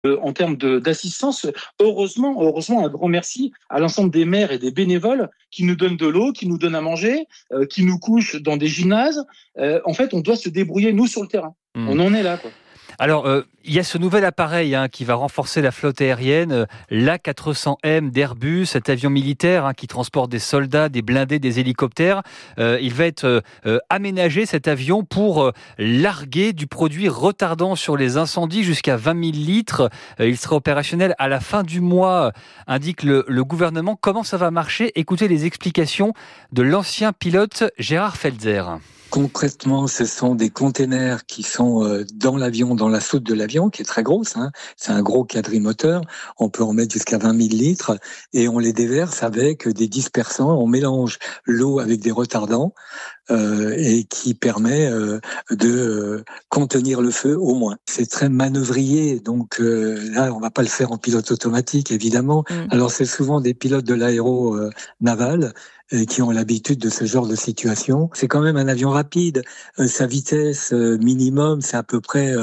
en termes d'assistance. Heureusement, un grand merci à l'ensemble des maires et des bénévoles qui nous donnent de l'eau, qui nous donnent à manger, qui nous couchent dans des gymnases. En fait, on doit se débrouiller, nous, sur le terrain. On en est là, quoi. Alors, il y a ce nouvel appareil qui va renforcer la flotte aérienne, l'A400M d'Airbus, cet avion militaire qui transporte des soldats, des blindés, des hélicoptères. Il va être aménagé, cet avion, pour larguer du produit retardant sur les incendies jusqu'à 20 000 litres. Il sera opérationnel à la fin du mois, indique le gouvernement. Comment ça va marcher ? Écoutez les explications de l'ancien pilote Gérard Felzer. Concrètement, ce sont des containers qui sont dans l'avion, dans la soute de l'avion, qui est très grosse. C'est un gros quadrimoteur. On peut en mettre jusqu'à 20 000 litres et on les déverse avec des dispersants. On mélange l'eau avec des retardants et qui permet de contenir le feu au moins. C'est très manœuvrier, donc là, on va pas le faire en pilote automatique, évidemment. Alors, c'est souvent des pilotes de l'aéronaval qui ont l'habitude de ce genre de situation. C'est quand même un avion rapide. Sa vitesse minimum, c'est à peu près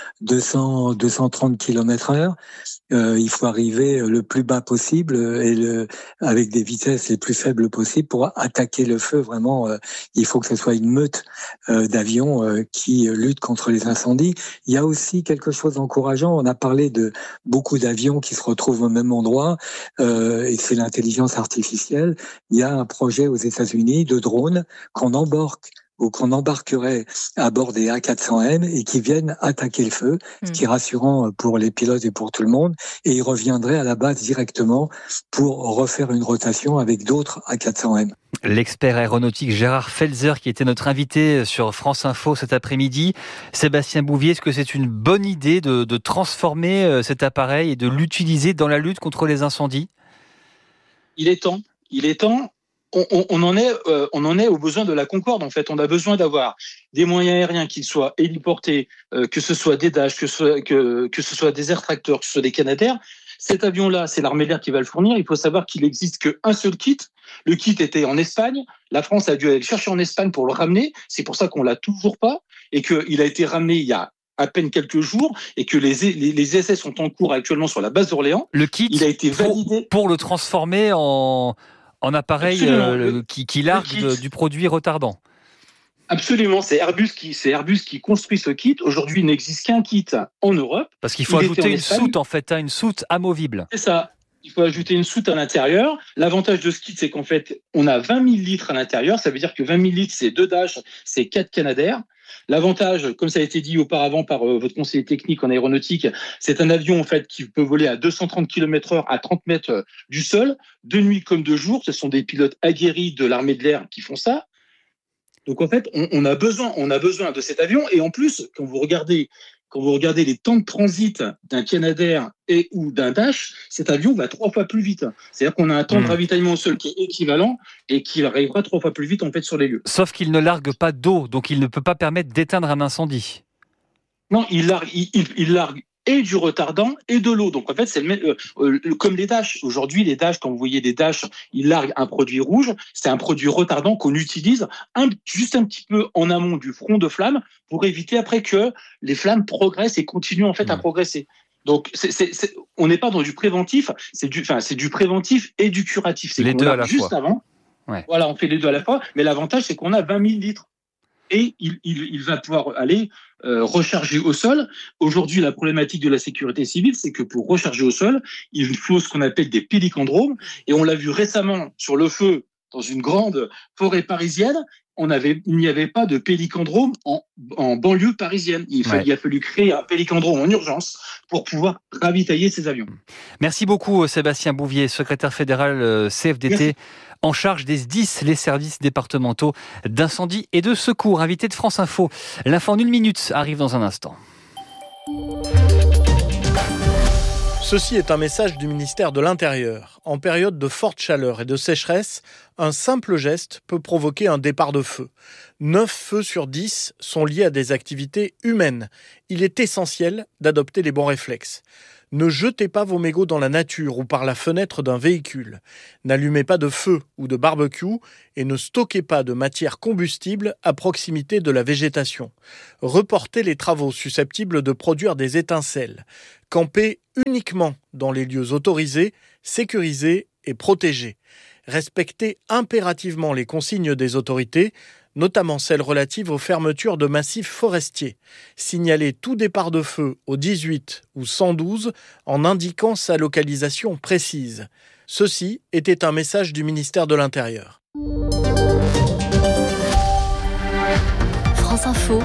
230 km/h. Il faut arriver le plus bas possible avec des vitesses les plus faibles possibles pour attaquer le feu. Vraiment, il faut que ce soit une meute d'avions qui luttent contre les incendies. Il y a aussi quelque chose d'encourageant. On a parlé de beaucoup d'avions qui se retrouvent au même endroit et c'est l'intelligence artificielle. Il y a un projet aux États-Unis de drones qu'on embarquerait à bord des A400M et qui viennent attaquer le feu, ce qui est rassurant pour les pilotes et pour tout le monde. Et ils reviendraient à la base directement pour refaire une rotation avec d'autres A400M. L'expert aéronautique Gérard Felzer qui était notre invité sur France Info cet après-midi. Sébastien Bouvier, est-ce que c'est une bonne idée de transformer cet appareil et de l'utiliser dans la lutte contre les incendies ? Il est temps. On en est aux besoins de la Concorde, en fait. On a besoin d'avoir des moyens aériens qui soient héliportés, que ce soit des Dash, que ce soit des air tracteurs, que ce soit des Canadair. Cet avion-là, c'est l'armée de l'air qui va le fournir. Il faut savoir qu'il n'existe qu'un seul kit. Le kit était en Espagne. La France a dû aller le chercher en Espagne pour le ramener. C'est pour ça qu'on l'a toujours pas et qu'il a été ramené il y a à peine quelques jours et que les essais sont en cours actuellement sur la base d'Orléans. Le kit, il a été validé pour le transformer en appareil qui largue du produit retardant. Absolument, c'est Airbus qui construit ce kit. Aujourd'hui, il n'existe qu'un kit en Europe. Parce qu'il faut ajouter une soute, en fait, une soute amovible. C'est ça. Il faut ajouter une soute à l'intérieur. L'avantage de ce kit, c'est qu'en fait, on a 20 000 litres à l'intérieur. Ça veut dire que 20 000 litres, c'est 2 Dash, c'est 4 Canadair. L'avantage, comme ça a été dit auparavant par votre conseiller technique en aéronautique, c'est un avion en fait qui peut voler à 230 km/h à 30 mètres du sol, de nuit comme de jour. Ce sont des pilotes aguerris de l'armée de l'air qui font ça. Donc en fait, on a besoin de cet avion. Et en plus, quand vous regardez les temps de transit d'un Canadair et ou d'un Dash, cet avion va 3 fois plus vite. C'est-à-dire qu'on a un temps de ravitaillement au sol qui est équivalent et qui arrivera 3 fois plus vite en fait sur les lieux. Sauf qu'il ne largue pas d'eau, donc il ne peut pas permettre d'éteindre un incendie. Non, il largue et du retardant et de l'eau. Donc en fait, c'est comme les Dash. Aujourd'hui, les Dash, quand vous voyez des Dash, ils larguent un produit rouge. C'est un produit retardant qu'on utilise juste un petit peu en amont du front de flamme pour éviter après que les flammes progressent et continuent en fait à progresser. Donc on n'est pas dans du préventif, c'est du préventif et du curatif. C'est les deux à la juste fois. Avant. Ouais. Voilà, on fait les deux à la fois. Mais l'avantage, c'est qu'on a 20 000 litres. Et il va pouvoir aller recharger au sol. Aujourd'hui, la problématique de la sécurité civile, c'est que pour recharger au sol, il faut ce qu'on appelle des pélicandromes. Et on l'a vu récemment sur le feu dans une grande forêt parisienne. Il n'y avait pas de pélicandrome en banlieue parisienne. Il a fallu créer un pélicandrome en urgence pour pouvoir ravitailler ces avions. Merci beaucoup Sébastien Bouvier, secrétaire fédéral CFDT. Merci. En charge des SDIS, les services départementaux d'incendie et de secours. Invité de France Info. L'info en 1 minute arrive dans un instant. Ceci est un message du ministère de l'Intérieur. En période de forte chaleur et de sécheresse, un simple geste peut provoquer un départ de feu. 9 feux sur 10 sont liés à des activités humaines. Il est essentiel d'adopter les bons réflexes. Ne jetez pas vos mégots dans la nature ou par la fenêtre d'un véhicule. N'allumez pas de feu ou de barbecue et ne stockez pas de matière combustible à proximité de la végétation. Reportez les travaux susceptibles de produire des étincelles. Camper uniquement dans les lieux autorisés, sécurisés et protégés. Respecter impérativement les consignes des autorités, notamment celles relatives aux fermetures de massifs forestiers. Signaler tout départ de feu au 18 ou 112 en indiquant sa localisation précise. Ceci était un message du ministère de l'Intérieur. France Info,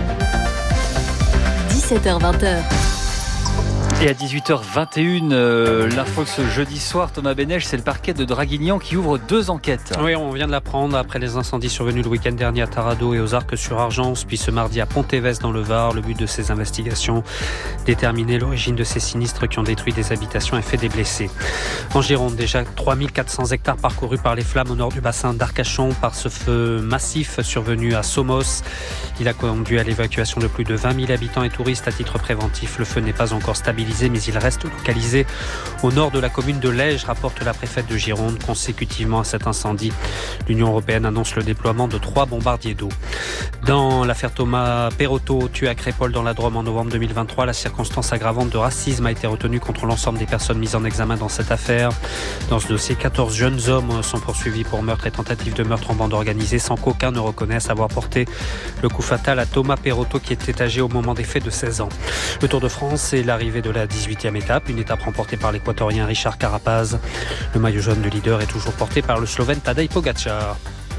17h-20h. Et à 18h21, l'info de ce jeudi soir, Thomas Bénèche, c'est le parquet de Draguignan qui ouvre 2 enquêtes. Oui, on vient de l'apprendre après les incendies survenus le week-end dernier à Tarado et aux Arcs-sur-Argence, puis ce mardi à Pont-Évêque dans le Var. Le but de ces investigations, déterminer l'origine de ces sinistres qui ont détruit des habitations et fait des blessés. En Gironde, déjà 3400 hectares parcourus par les flammes au nord du bassin d'Arcachon par ce feu massif survenu à Somos. Il a conduit à l'évacuation de plus de 20 000 habitants et touristes à titre préventif. Le feu n'est pas encore stabilisé, mais il reste localisé au nord de la commune de Lège, rapporte la préfète de Gironde. Consécutivement à cet incendie, l'Union européenne annonce le déploiement de 3 bombardiers d'eau. Dans l'affaire Thomas Perotto, tué à Crépol dans la Drôme en novembre 2023, la circonstance aggravante de racisme a été retenue contre l'ensemble des personnes mises en examen dans cette affaire. Dans ce dossier, 14 jeunes hommes sont poursuivis pour meurtre et tentative de meurtre en bande organisée, sans qu'aucun ne reconnaisse avoir porté le coup fatal à Thomas Perotto, qui était âgé au moment des faits de 16 ans. Le Tour de France, c'est l'arrivée de la 18e étape, une étape remportée par l'Équatorien Richard Carapaz. Le maillot jaune de leader est toujours porté par le Slovène Tadej Pogačar.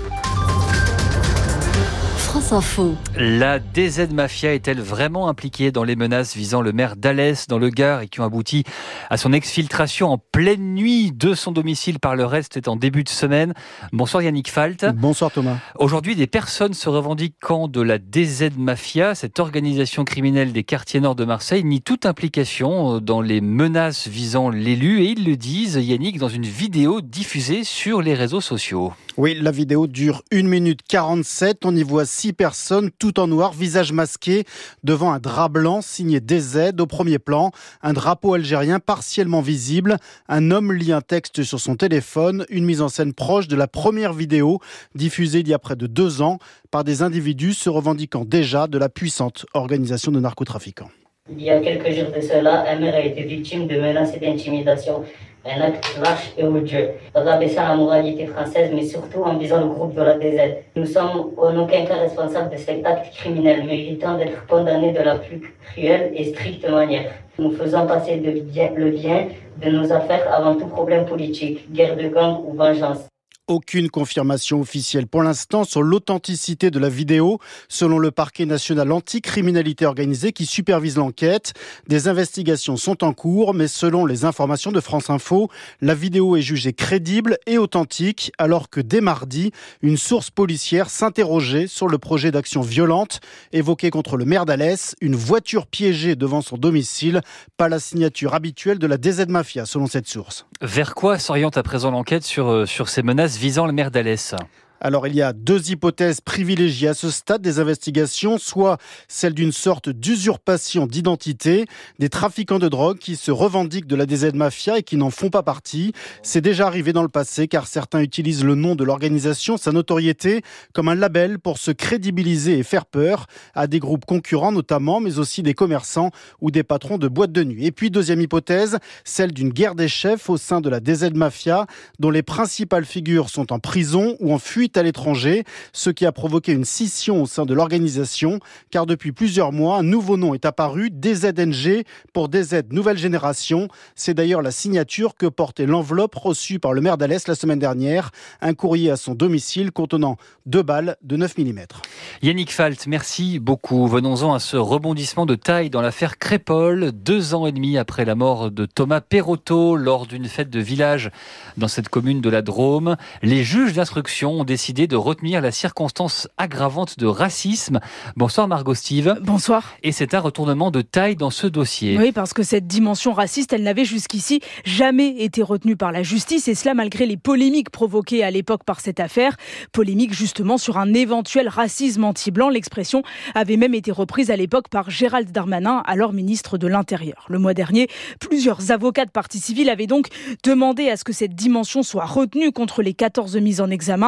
France Info. La DZ Mafia est-elle vraiment impliquée dans les menaces visant le maire d'Alès dans le Gard et qui ont abouti à son exfiltration en pleine nuit de son domicile par le reste est en début de semaine. Bonsoir Yannick Falt. Bonsoir Thomas. Aujourd'hui, des personnes se revendiquant de la DZ Mafia, cette organisation criminelle des quartiers nord de Marseille, nient toute implication dans les menaces visant l'élu et ils le disent, Yannick, dans une vidéo diffusée sur les réseaux sociaux. Oui, la vidéo dure 1 minute 47. On y voit 6 personnes, tout en noir, visage masqué, devant un drap blanc signé DZ au premier plan. Un drapeau algérien partiellement visible. Un homme lit un texte sur son téléphone. Une mise en scène proche de la première vidéo, diffusée il y a près de 2 ans, par des individus se revendiquant déjà de la puissante organisation de narcotrafiquants. Il y a quelques jours de cela, un maire a été victime de menaces et d'intimidation. Un acte lâche et odieux, rabaissant la moralité française, mais surtout en visant le groupe de la DZ. Nous sommes en aucun cas responsables de cet acte criminel, méritant d'être condamnés de la plus cruelle et stricte manière. Nous faisons passer le bien de nos affaires avant tout problème politique, guerre de gang ou vengeance. Aucune confirmation officielle pour l'instant sur l'authenticité de la vidéo. Selon le parquet national anti-criminalité organisée qui supervise l'enquête, des investigations sont en cours, mais selon les informations de France Info, la vidéo est jugée crédible et authentique, alors que dès mardi, une source policière s'interrogeait sur le projet d'action violente évoqué contre le maire d'Alès, une voiture piégée devant son domicile, pas la signature habituelle de la DZ Mafia, selon cette source. Vers quoi s'oriente à présent l'enquête sur ces menaces visant le maire d'Alès ? Alors, il y a 2 hypothèses privilégiées à ce stade des investigations, soit celle d'une sorte d'usurpation d'identité, des trafiquants de drogue qui se revendiquent de la DZ Mafia et qui n'en font pas partie. C'est déjà arrivé dans le passé, car certains utilisent le nom de l'organisation, sa notoriété, comme un label pour se crédibiliser et faire peur à des groupes concurrents notamment, mais aussi des commerçants ou des patrons de boîtes de nuit. Et puis, deuxième hypothèse, celle d'une guerre des chefs au sein de la DZ Mafia, dont les principales figures sont en prison ou en fuite à l'étranger, ce qui a provoqué une scission au sein de l'organisation, car depuis plusieurs mois, un nouveau nom est apparu, DZNG, pour DZ Nouvelle Génération. C'est d'ailleurs la signature que portait l'enveloppe reçue par le maire d'Alès la semaine dernière, un courrier à son domicile contenant 2 balles de 9 mm. Yannick Falt, merci beaucoup. Venons-en à ce rebondissement de taille dans l'affaire Crépol, 2 ans et demi après la mort de Thomas Perotto lors d'une fête de village dans cette commune de la Drôme. Les juges d'instruction ont décidé de retenir la circonstance aggravante de racisme. Bonsoir Margot Steve. Bonsoir. Et c'est un retournement de taille dans ce dossier. Oui, parce que cette dimension raciste, elle n'avait jusqu'ici jamais été retenue par la justice, et cela malgré les polémiques provoquées à l'époque par cette affaire. Polémique justement sur un éventuel racisme anti-blanc. L'expression avait même été reprise à l'époque par Gérald Darmanin, alors ministre de l'Intérieur. Le mois dernier, plusieurs avocats de partie civile avaient donc demandé à ce que cette dimension soit retenue contre les 14 mises en examen.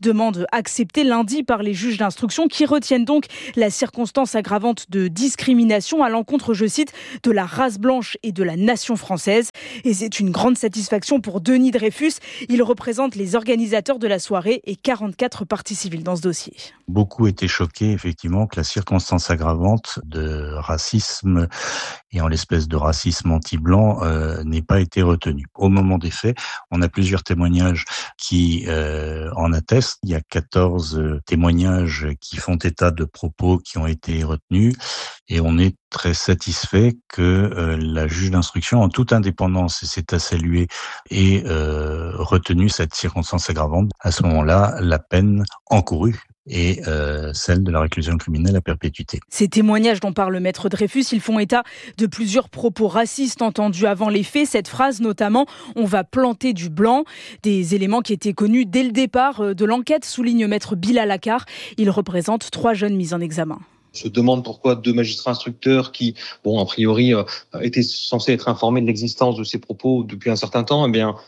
Demande acceptée lundi par les juges d'instruction qui retiennent donc la circonstance aggravante de discrimination à l'encontre, je cite, de la race blanche et de la nation française. Et c'est une grande satisfaction pour Denis Dreyfus. Il représente les organisateurs de la soirée et 44 parties civiles dans ce dossier. Beaucoup étaient choqués, effectivement, que la circonstance aggravante de racisme, et en l'espèce de racisme anti-blanc, n'ait pas été retenue. Au moment des faits, on a plusieurs témoignages qui en attestent. Il y a 14 témoignages qui font état de propos qui ont été retenus, et on est très satisfait que la juge d'instruction, en toute indépendance, et c'est à saluer, ait retenu cette circonstance aggravante. À ce moment-là, la peine encourue et celle de la réclusion criminelle à perpétuité. Ces témoignages dont parle Maître Dreyfus, ils font état de plusieurs propos racistes entendus avant les faits. Cette phrase notamment, on va planter du blanc. Des éléments qui étaient connus dès le départ de l'enquête, souligne Maître Bilal Akar. Il représente 3 jeunes mis en examen. On se demande pourquoi 2 magistrats instructeurs qui, a priori, étaient censés être informés de l'existence de ces propos depuis un certain temps,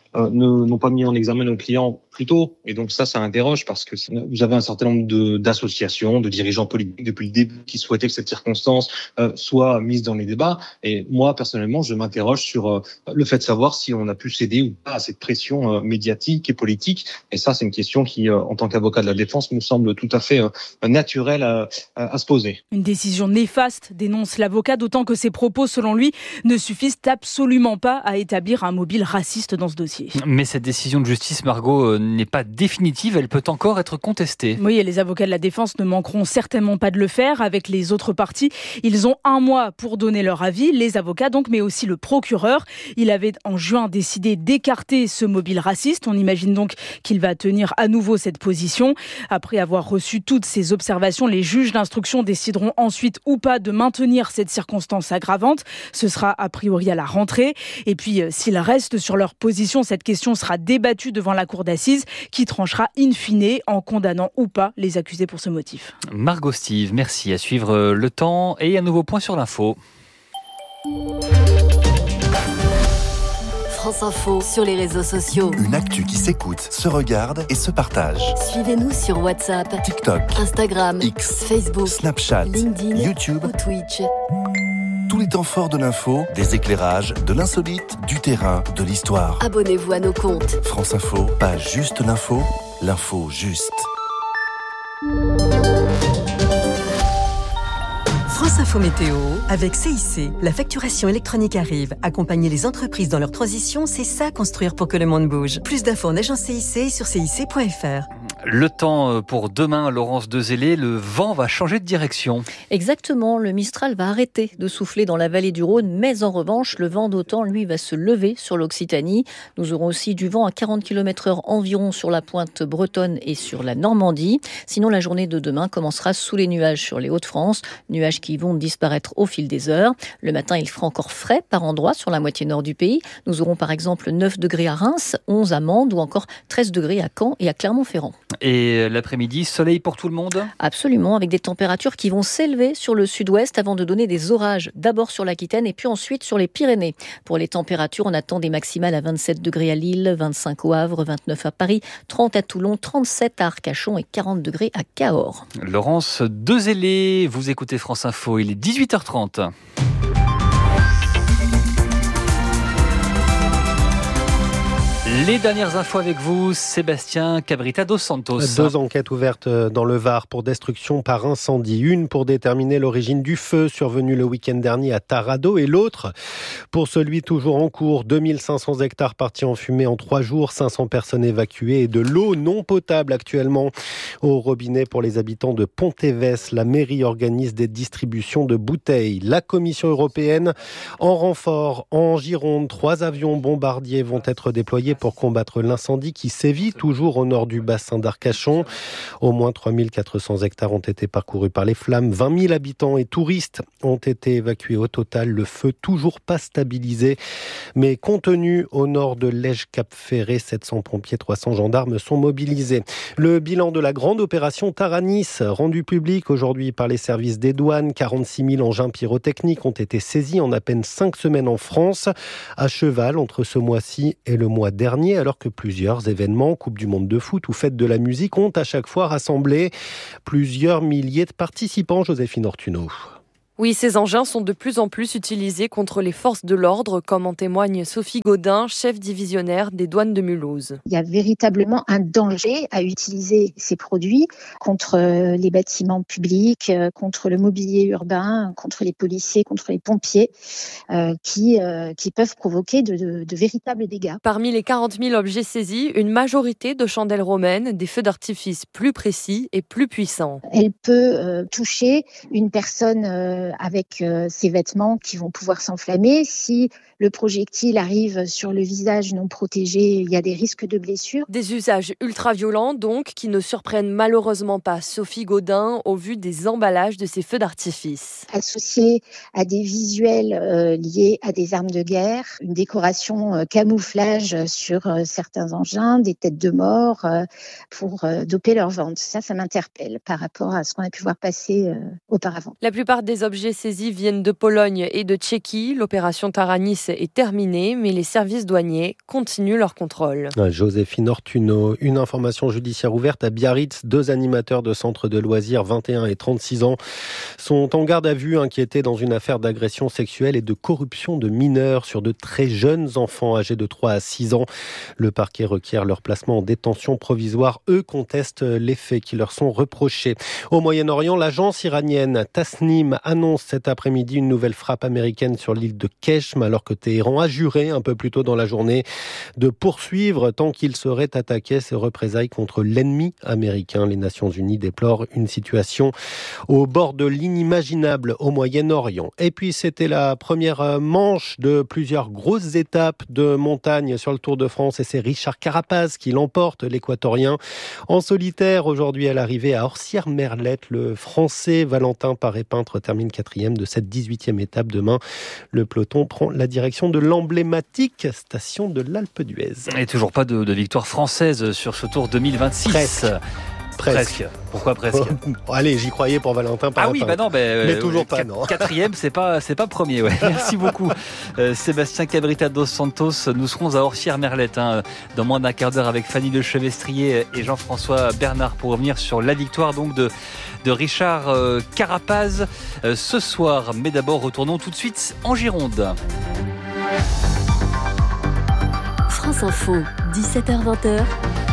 n'ont pas mis en examen nos clients plus tôt. Et donc ça interroge parce que vous avez un certain nombre d'associations, de dirigeants politiques depuis le début qui souhaitaient que cette circonstance soit mise dans les débats. Et moi, personnellement, je m'interroge sur le fait de savoir si on a pu céder ou pas à cette pression médiatique et politique. Et ça, c'est une question qui, en tant qu'avocat de la défense, me semble tout à fait naturelle à se poser. Une décision néfaste, dénonce l'avocat, d'autant que ses propos, selon lui, ne suffisent absolument pas à établir un mobile raciste dans ce dossier. Mais cette décision de justice, Margot, n'est pas définitive, elle peut encore être contestée. Oui, et les avocats de la défense ne manqueront certainement pas de le faire avec les autres parties. Ils ont 1 mois pour donner leur avis, les avocats donc, mais aussi le procureur. Il avait en juin décidé d'écarter ce mobile raciste. On imagine donc qu'il va tenir à nouveau cette position. Après avoir reçu toutes ces observations, les juges d'instruction décideront ensuite ou pas de maintenir cette circonstance aggravante. Ce sera a priori à la rentrée. Et puis, s'ils restent sur leur position, cette question sera débattue devant la cour d'assises qui tranchera in fine en condamnant ou pas les accusés pour ce motif. Margot Steve, merci. À suivre Le Temps et un nouveau point sur l'info. France Info sur les réseaux sociaux. Une actu qui s'écoute, se regarde et se partage. Suivez-nous sur WhatsApp, TikTok, Instagram, X, Facebook, Snapchat, LinkedIn, YouTube ou Twitch. Tous les temps forts de l'info, des éclairages, de l'insolite, du terrain, de l'histoire. Abonnez-vous à nos comptes. France Info, pas juste l'info juste. France Info Météo, avec CIC, la facturation électronique arrive. Accompagner les entreprises dans leur transition, c'est ça construire pour que le monde bouge. Plus d'infos en agence CIC sur cic.fr. Le temps pour demain, Laurence Dezellé, le vent va changer de direction. Exactement, le Mistral va arrêter de souffler dans la vallée du Rhône, mais en revanche, le vent d'OTAN, lui, va se lever sur l'Occitanie. Nous aurons aussi du vent à 40 km/h environ sur la pointe bretonne et sur la Normandie. Sinon, la journée de demain commencera sous les nuages sur les Hauts-de-France, nuages qui vont disparaître au fil des heures. Le matin, il fera encore frais par endroits sur la moitié nord du pays. Nous aurons par exemple 9 degrés à Reims, 11 à Mende ou encore 13 degrés à Caen et à Clermont-Ferrand. Et l'après-midi, soleil pour tout le monde ? Absolument, avec des températures qui vont s'élever sur le sud-ouest avant de donner des orages, d'abord sur l'Aquitaine et puis ensuite sur les Pyrénées. Pour les températures, on attend des maximales à 27 degrés à Lille, 25 au Havre, 29 à Paris, 30 à Toulon, 37 à Arcachon et 40 degrés à Cahors. Laurence Dezellé, vous écoutez France Info, il est 18h30. Les dernières infos avec vous, Sébastien Cabrita dos Santos. 2 enquêtes ouvertes dans le Var pour destruction par incendie. Une pour déterminer l'origine du feu survenu le week-end dernier à Tarado et l'autre pour celui toujours en cours. 2500 hectares partis en fumée en 3 jours, 500 personnes évacuées et de l'eau non potable actuellement au robinet pour les habitants de Ponteves. La mairie organise des distributions de bouteilles. La Commission européenne en renfort en Gironde. 3 avions bombardiers vont être déployés pour combattre l'incendie qui sévit toujours au nord du bassin d'Arcachon. Au moins 3400 hectares ont été parcourus par les flammes. 20 000 habitants et touristes ont été évacués au total. Le feu toujours pas stabilisé, mais contenu au nord de Lège-Cap-Ferré. 700 pompiers, 300 gendarmes sont mobilisés. Le bilan de la grande opération Taranis, rendu public aujourd'hui par les services des douanes. 46 000 engins pyrotechniques ont été saisis en à peine 5 semaines en France, à cheval entre ce mois-ci et le mois dernier. dernier, alors que plusieurs événements, Coupe du Monde de foot ou Fête de la musique, ont à chaque fois rassemblé plusieurs milliers de participants. Joséphine Ortuno. Oui, ces engins sont de plus en plus utilisés contre les forces de l'ordre, comme en témoigne Sophie Gaudin, chef divisionnaire des douanes de Mulhouse. Il y a véritablement un danger à utiliser ces produits contre les bâtiments publics, contre le mobilier urbain, contre les policiers, contre les pompiers, qui peuvent provoquer de véritables dégâts. Parmi les 40 000 objets saisis, une majorité de chandelles romaines, des feux d'artifice plus précis et plus puissants. Elle peut toucher une personne avec ses vêtements qui vont pouvoir s'enflammer. Si le projectile arrive sur le visage non protégé, il y a des risques de blessures. Des usages ultra-violents donc, qui ne surprennent malheureusement pas Sophie Gaudin au vu des emballages de ces feux d'artifice. Associés à des visuels liés à des armes de guerre, une décoration camouflage sur certains engins, des têtes de mort pour doper leur vente. Ça m'interpelle par rapport à ce qu'on a pu voir passer auparavant. La plupart des objets saisis viennent de Pologne et de Tchéquie. L'opération Taranis est terminée, mais les services douaniers continuent leur contrôle. Joséphine Ortuno, une information judiciaire ouverte à Biarritz. 2 animateurs de centres de loisirs, 21 et 36 ans, sont en garde à vue, inquiétés dans une affaire d'agression sexuelle et de corruption de mineurs sur de très jeunes enfants âgés de 3 à 6 ans. Le parquet requiert leur placement en détention provisoire. Eux contestent les faits qui leur sont reprochés. Au Moyen-Orient, l'agence iranienne Tasnim annonce cet après-midi une nouvelle frappe américaine sur l'île de Keshm, alors que Téhéran a juré un peu plus tôt dans la journée de poursuivre tant qu'il serait attaqué ses représailles contre l'ennemi américain. Les Nations Unies déplorent une situation au bord de l'inimaginable au Moyen-Orient. Et puis c'était la première manche de plusieurs grosses étapes de montagne sur le Tour de France et c'est Richard Carapaz qui l'emporte, l'équatorien. En solitaire aujourd'hui à l'arrivée à Orsières-Merlette, le Français Valentin Paré-Peintre termine 4e de cette 18e étape. Demain, le peloton prend la direction de l'emblématique station de l'Alpe d'Huez. Et toujours pas de victoire française sur ce Tour 2026. Presque. Pourquoi presque? Allez, j'y croyais pour Valentin Paré-Peintre. Ah oui, bah non, mais toujours pas, non. 4e, c'est pas premier, ouais. Merci beaucoup, Sébastien Cabrita dos Santos. Nous serons à Orsières-Merlette, dans moins d'un quart d'heure avec Fanny Le Chevestrier et Jean-François Bernard pour revenir sur la victoire donc de Richard Carapaz ce soir. Mais d'abord, retournons tout de suite en Gironde. France Info, 17h-20h.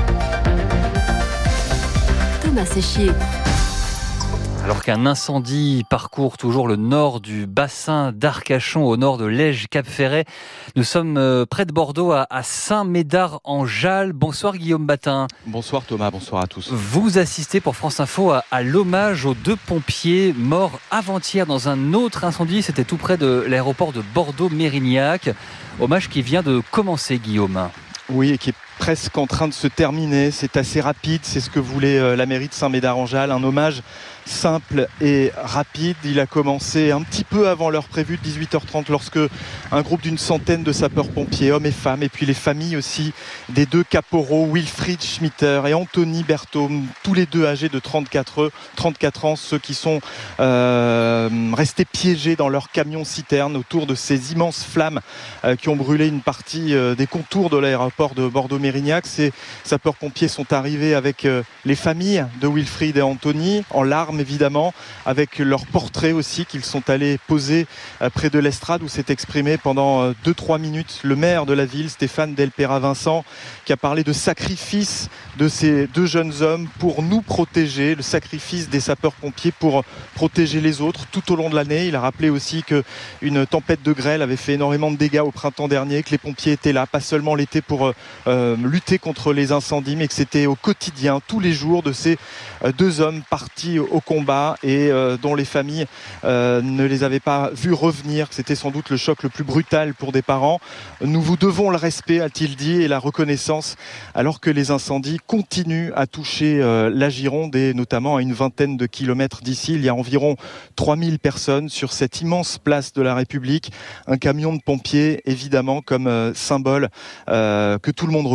Thomas Séchier. Alors qu'un incendie parcourt toujours le nord du bassin d'Arcachon, au nord de Lège-Cap-Ferret, nous sommes près de Bordeaux, à Saint-Médard-en-Jalles. Bonsoir Guillaume Batin. Bonsoir Thomas, bonsoir à tous. Vous assistez pour France Info à l'hommage aux 2 pompiers morts avant-hier dans un autre incendie. C'était tout près de l'aéroport de Bordeaux-Mérignac. Hommage qui vient de commencer, Guillaume. Oui, et qui est presque en train de se terminer. C'est assez rapide, c'est ce que voulait la mairie de Saint-Médard-en-Jalles. Un hommage simple et rapide. Il a commencé un petit peu avant l'heure prévue de 18h30 lorsque un groupe d'une centaine de sapeurs-pompiers, hommes et femmes, et puis les familles aussi des 2 caporaux, Wilfried Schmitter et Anthony Berthaume, tous les 2 âgés de 34 ans, ceux qui sont restés piégés dans leur camion-citerne autour de ces immenses flammes qui ont brûlé une partie des contours de l'aéroport de Bordeaux-Mérignac. Ces sapeurs-pompiers sont arrivés avec les familles de Wilfried et Anthony, en larmes évidemment, avec leur portrait aussi qu'ils sont allés poser près de l'estrade où s'est exprimé pendant 2-3 minutes le maire de la ville, Stéphane Delpera-Vincent, qui a parlé de sacrifice de ces 2 jeunes hommes pour nous protéger, le sacrifice des sapeurs-pompiers pour protéger les autres tout au long de l'année. Il a rappelé aussi qu'une tempête de grêle avait fait énormément de dégâts au printemps dernier, que les pompiers étaient là, pas seulement l'été pour lutter contre les incendies, mais que c'était au quotidien, tous les jours, de ces 2 hommes partis au combat et dont les familles ne les avaient pas vus revenir, que c'était sans doute le choc le plus brutal pour des parents. Nous vous devons le respect, a-t-il dit, et la reconnaissance, alors que les incendies continuent à toucher la Gironde et notamment à une vingtaine de kilomètres d'ici. Il y a environ 3000 personnes sur cette immense place de la République. Un camion de pompiers, évidemment, comme symbole que tout le monde reconnaît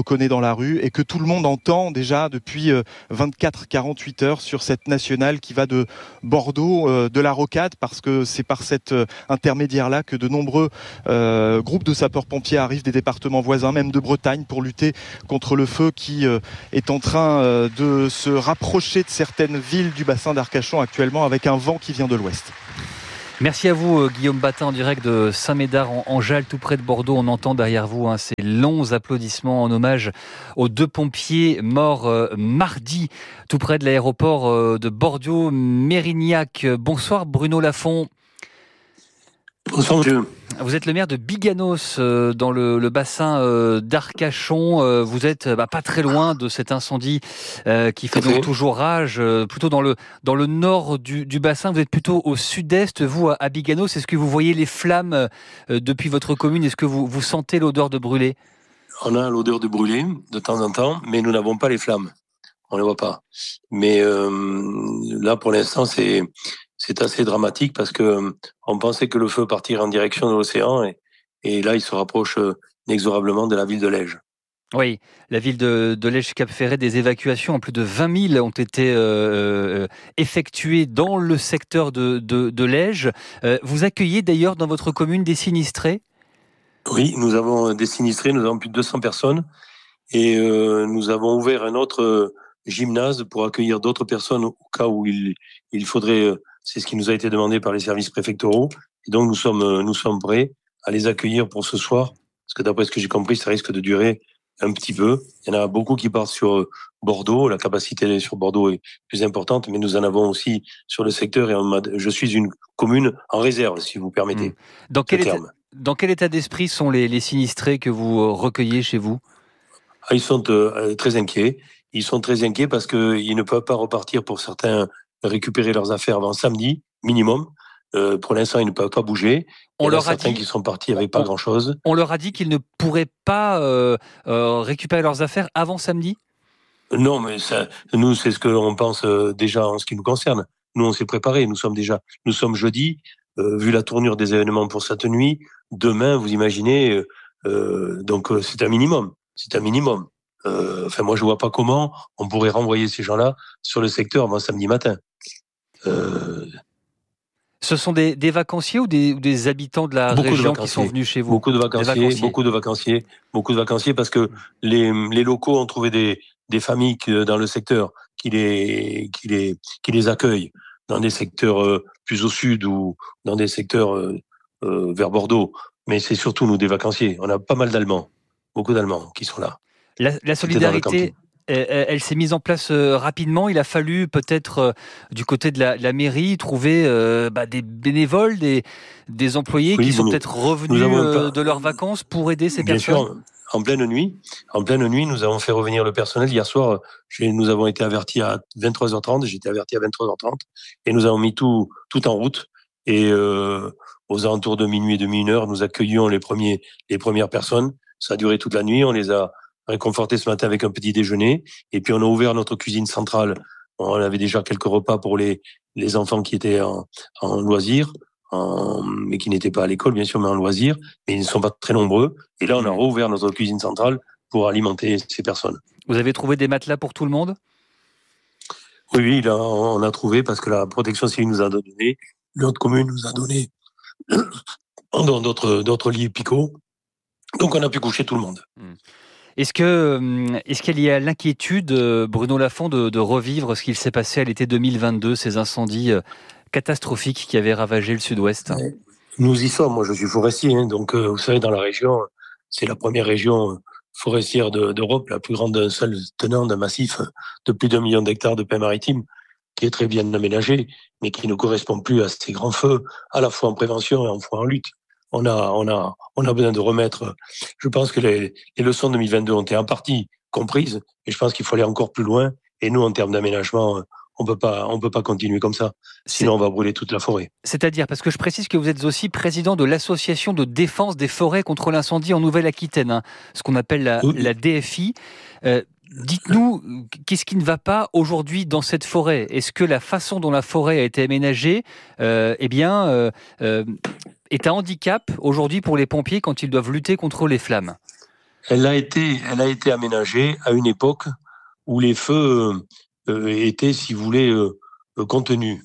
reconnaît dans la rue et que tout le monde entend déjà depuis 24-48 heures sur cette nationale qui va de Bordeaux, de la Rocade, parce que c'est par cet intermédiaire-là que de nombreux groupes de sapeurs-pompiers arrivent des départements voisins, même de Bretagne, pour lutter contre le feu qui est en train de se rapprocher de certaines villes du bassin d'Arcachon actuellement, avec un vent qui vient de l'ouest. Merci à vous Guillaume Batin en direct de Saint-Médard en Jalles, tout près de Bordeaux. On entend derrière vous ces longs applaudissements en hommage aux 2 pompiers morts mardi tout près de l'aéroport de Bordeaux-Mérignac. Bonsoir Bruno Lafont. Bonsoir monsieur. Vous êtes le maire de Biganos dans le bassin d'Arcachon. Vous êtes pas très loin de cet incendie qui fait donc toujours rage, plutôt dans le nord du bassin. Vous êtes plutôt au sud-est, vous, à Biganos. Est-ce que vous voyez les flammes depuis votre commune? Est-ce que vous sentez l'odeur de brûlé? On a l'odeur de brûlé de temps en temps, mais nous n'avons pas les flammes. On ne les voit pas. Mais là, pour l'instant, c'est assez dramatique parce que on pensait que le feu partirait en direction de l'océan et là, il se rapproche inexorablement de la ville de Lège. Oui, la ville de Lège-Cap-Ferret, des évacuations, plus de 20 000 ont été effectuées dans le secteur de Lège. Vous accueillez d'ailleurs dans votre commune des sinistrés? Oui, nous avons des sinistrés, nous avons plus de 200 personnes et nous avons ouvert un autre gymnase pour accueillir d'autres personnes au cas où il faudrait... C'est ce qui nous a été demandé par les services préfectoraux. Et donc, nous sommes prêts à les accueillir pour ce soir. Parce que d'après ce que j'ai compris, ça risque de durer un petit peu. Il y en a beaucoup qui partent sur Bordeaux. La capacité sur Bordeaux est plus importante, mais nous en avons aussi sur le secteur. Et je suis une commune en réserve, si vous permettez. Dans quel état d'esprit sont les sinistrés que vous recueillez chez vous? Ils sont très inquiets. Ils sont très inquiets parce qu'ils ne peuvent pas repartir pour certains récupérer leurs affaires avant samedi, minimum. Pour l'instant, ils ne peuvent pas bouger. Il y en a certains qui sont partis avec pas grand-chose. On leur a dit qu'ils ne pourraient pas récupérer leurs affaires avant samedi? Non, mais nous, c'est ce qu'on pense déjà en ce qui nous concerne. Nous, on s'est préparés. Nous sommes jeudi. Vu la tournure des événements pour cette nuit, demain, vous imaginez, donc c'est un minimum. C'est un minimum. Moi, je vois pas comment on pourrait renvoyer ces gens-là sur le secteur avant samedi matin. Ce sont des vacanciers ou des habitants de la région qui sont venus chez vous? Beaucoup de vacanciers parce que les locaux ont trouvé des familles dans le secteur qui les accueillent dans des secteurs plus au sud ou dans des secteurs vers Bordeaux. Mais c'est surtout nous des vacanciers. On a pas mal d'Allemands, beaucoup d'Allemands qui sont là. La solidarité, elle s'est mise en place rapidement. Il a fallu peut-être du côté de la mairie trouver des bénévoles, des employés qui sont peut-être revenus de leurs vacances pour aider ces personnes. Bien sûr, en pleine nuit, nous avons fait revenir le personnel. Hier soir, nous avons été avertis à 23h30. J'étais averti à 23h30 et nous avons mis tout en route. Et aux alentours de minuit et demi, 1h, nous accueillions les premières personnes. Ça a duré toute la nuit. On les a réconforté ce matin avec un petit déjeuner. Et puis, on a ouvert notre cuisine centrale. On avait déjà quelques repas pour les enfants qui étaient en loisirs, mais qui n'étaient pas à l'école, bien sûr, mais en loisirs. Mais ils ne sont pas très nombreux. Et là, on a rouvert notre cuisine centrale pour alimenter ces personnes. Vous avez trouvé des matelas pour tout le monde? Oui, là, on a trouvé parce que la protection civile nous a donné, l'autre commune nous a donné d'autres lits picots. Donc, on a pu coucher tout le monde. Est-ce qu'il y a l'inquiétude, Bruno Lafont, de revivre ce qu'il s'est passé à l'été 2022, ces incendies catastrophiques qui avaient ravagé le sud-ouest? Nous y sommes. Moi, je suis forestier. Donc, vous savez, dans la région, c'est la première région forestière d'Europe, la plus grande d'un seul tenant d'un massif de plus d'1 million d'hectares de paix maritime, qui est très bien aménagé, mais qui ne correspond plus à ces grands feux, à la fois en prévention et en lutte. On a besoin de remettre. Je pense que les leçons de 2022 ont été en partie comprises, et je pense qu'il faut aller encore plus loin. Et nous, en termes d'aménagement, on peut pas continuer comme ça. Sinon, on va brûler toute la forêt. C'est-à-dire, parce que je précise que vous êtes aussi président de l'association de défense des forêts contre l'incendie en Nouvelle-Aquitaine, ce qu'on appelle la DFI. Dites-nous, qu'est-ce qui ne va pas aujourd'hui dans cette forêt? Est-ce que la façon dont la forêt a été aménagée, est un handicap aujourd'hui pour les pompiers quand ils doivent lutter contre les flammes? elle a été aménagée à une époque où les feux étaient, si vous voulez, contenus.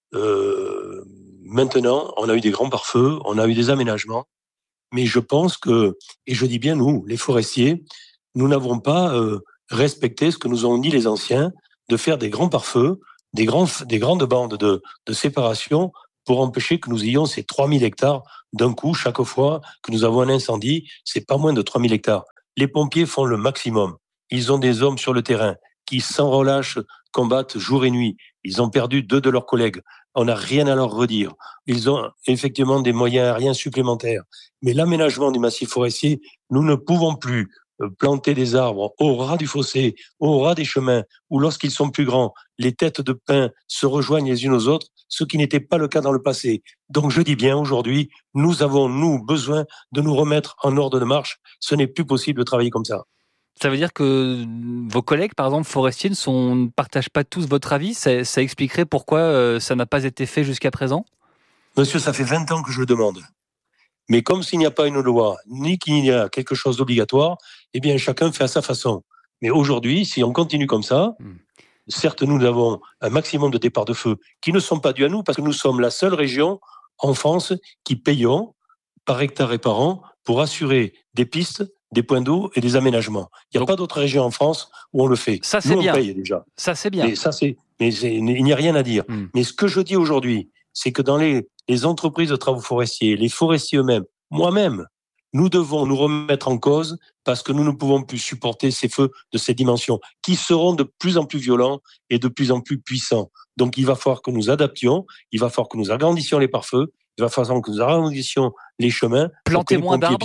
Maintenant, on a eu des grands pare-feux, on a eu des aménagements, mais je pense que, et je dis bien nous, les forestiers, nous n'avons pas respecté ce que nous ont dit les anciens, de faire des grands pare-feux, des grandes bandes de séparation pour empêcher que nous ayons ces 3000 hectares d'un coup, chaque fois que nous avons un incendie, c'est pas moins de 3000 hectares. Les pompiers font le maximum. Ils ont des hommes sur le terrain qui, sans relâche, combattent jour et nuit. Ils ont perdu 2 de leurs collègues. On n'a rien à leur redire. Ils ont effectivement des moyens aériens supplémentaires. Mais l'aménagement du massif forestier, nous ne pouvons plus planter des arbres au ras du fossé, au ras des chemins, où lorsqu'ils sont plus grands, les têtes de pin se rejoignent les unes aux autres, ce qui n'était pas le cas dans le passé. Donc je dis bien, aujourd'hui, nous avons, besoin de nous remettre en ordre de marche. Ce n'est plus possible de travailler comme ça. Ça veut dire que vos collègues, par exemple, forestiers, ne partagent pas tous votre avis. Ça expliquerait pourquoi ça n'a pas été fait jusqu'à présent ? Monsieur, ça fait 20 ans que je le demande. Mais comme s'il n'y a pas une loi, ni qu'il y a quelque chose d'obligatoire, eh bien, chacun fait à sa façon. Mais aujourd'hui, si on continue comme ça, certes, nous avons un maximum de départs de feu qui ne sont pas dus à nous, parce que nous sommes la seule région en France qui payons par hectare et par an pour assurer des pistes, des points d'eau et des aménagements. Il n'y a pas d'autre région en France où on le fait. Ça, c'est nous, bien. On paye déjà. Ça, c'est bien. Il n'y a rien à dire. Mais ce que je dis aujourd'hui, c'est que dans les entreprises de travaux forestiers, les forestiers eux-mêmes, moi-même, nous devons nous remettre en cause parce que nous ne pouvons plus supporter ces feux de ces dimensions qui seront de plus en plus violents et de plus en plus puissants. Donc, il va falloir que nous adaptions, il va falloir que nous agrandissions les pare-feux, il va falloir que nous agrandissions les chemins. Planter moins d'arbres.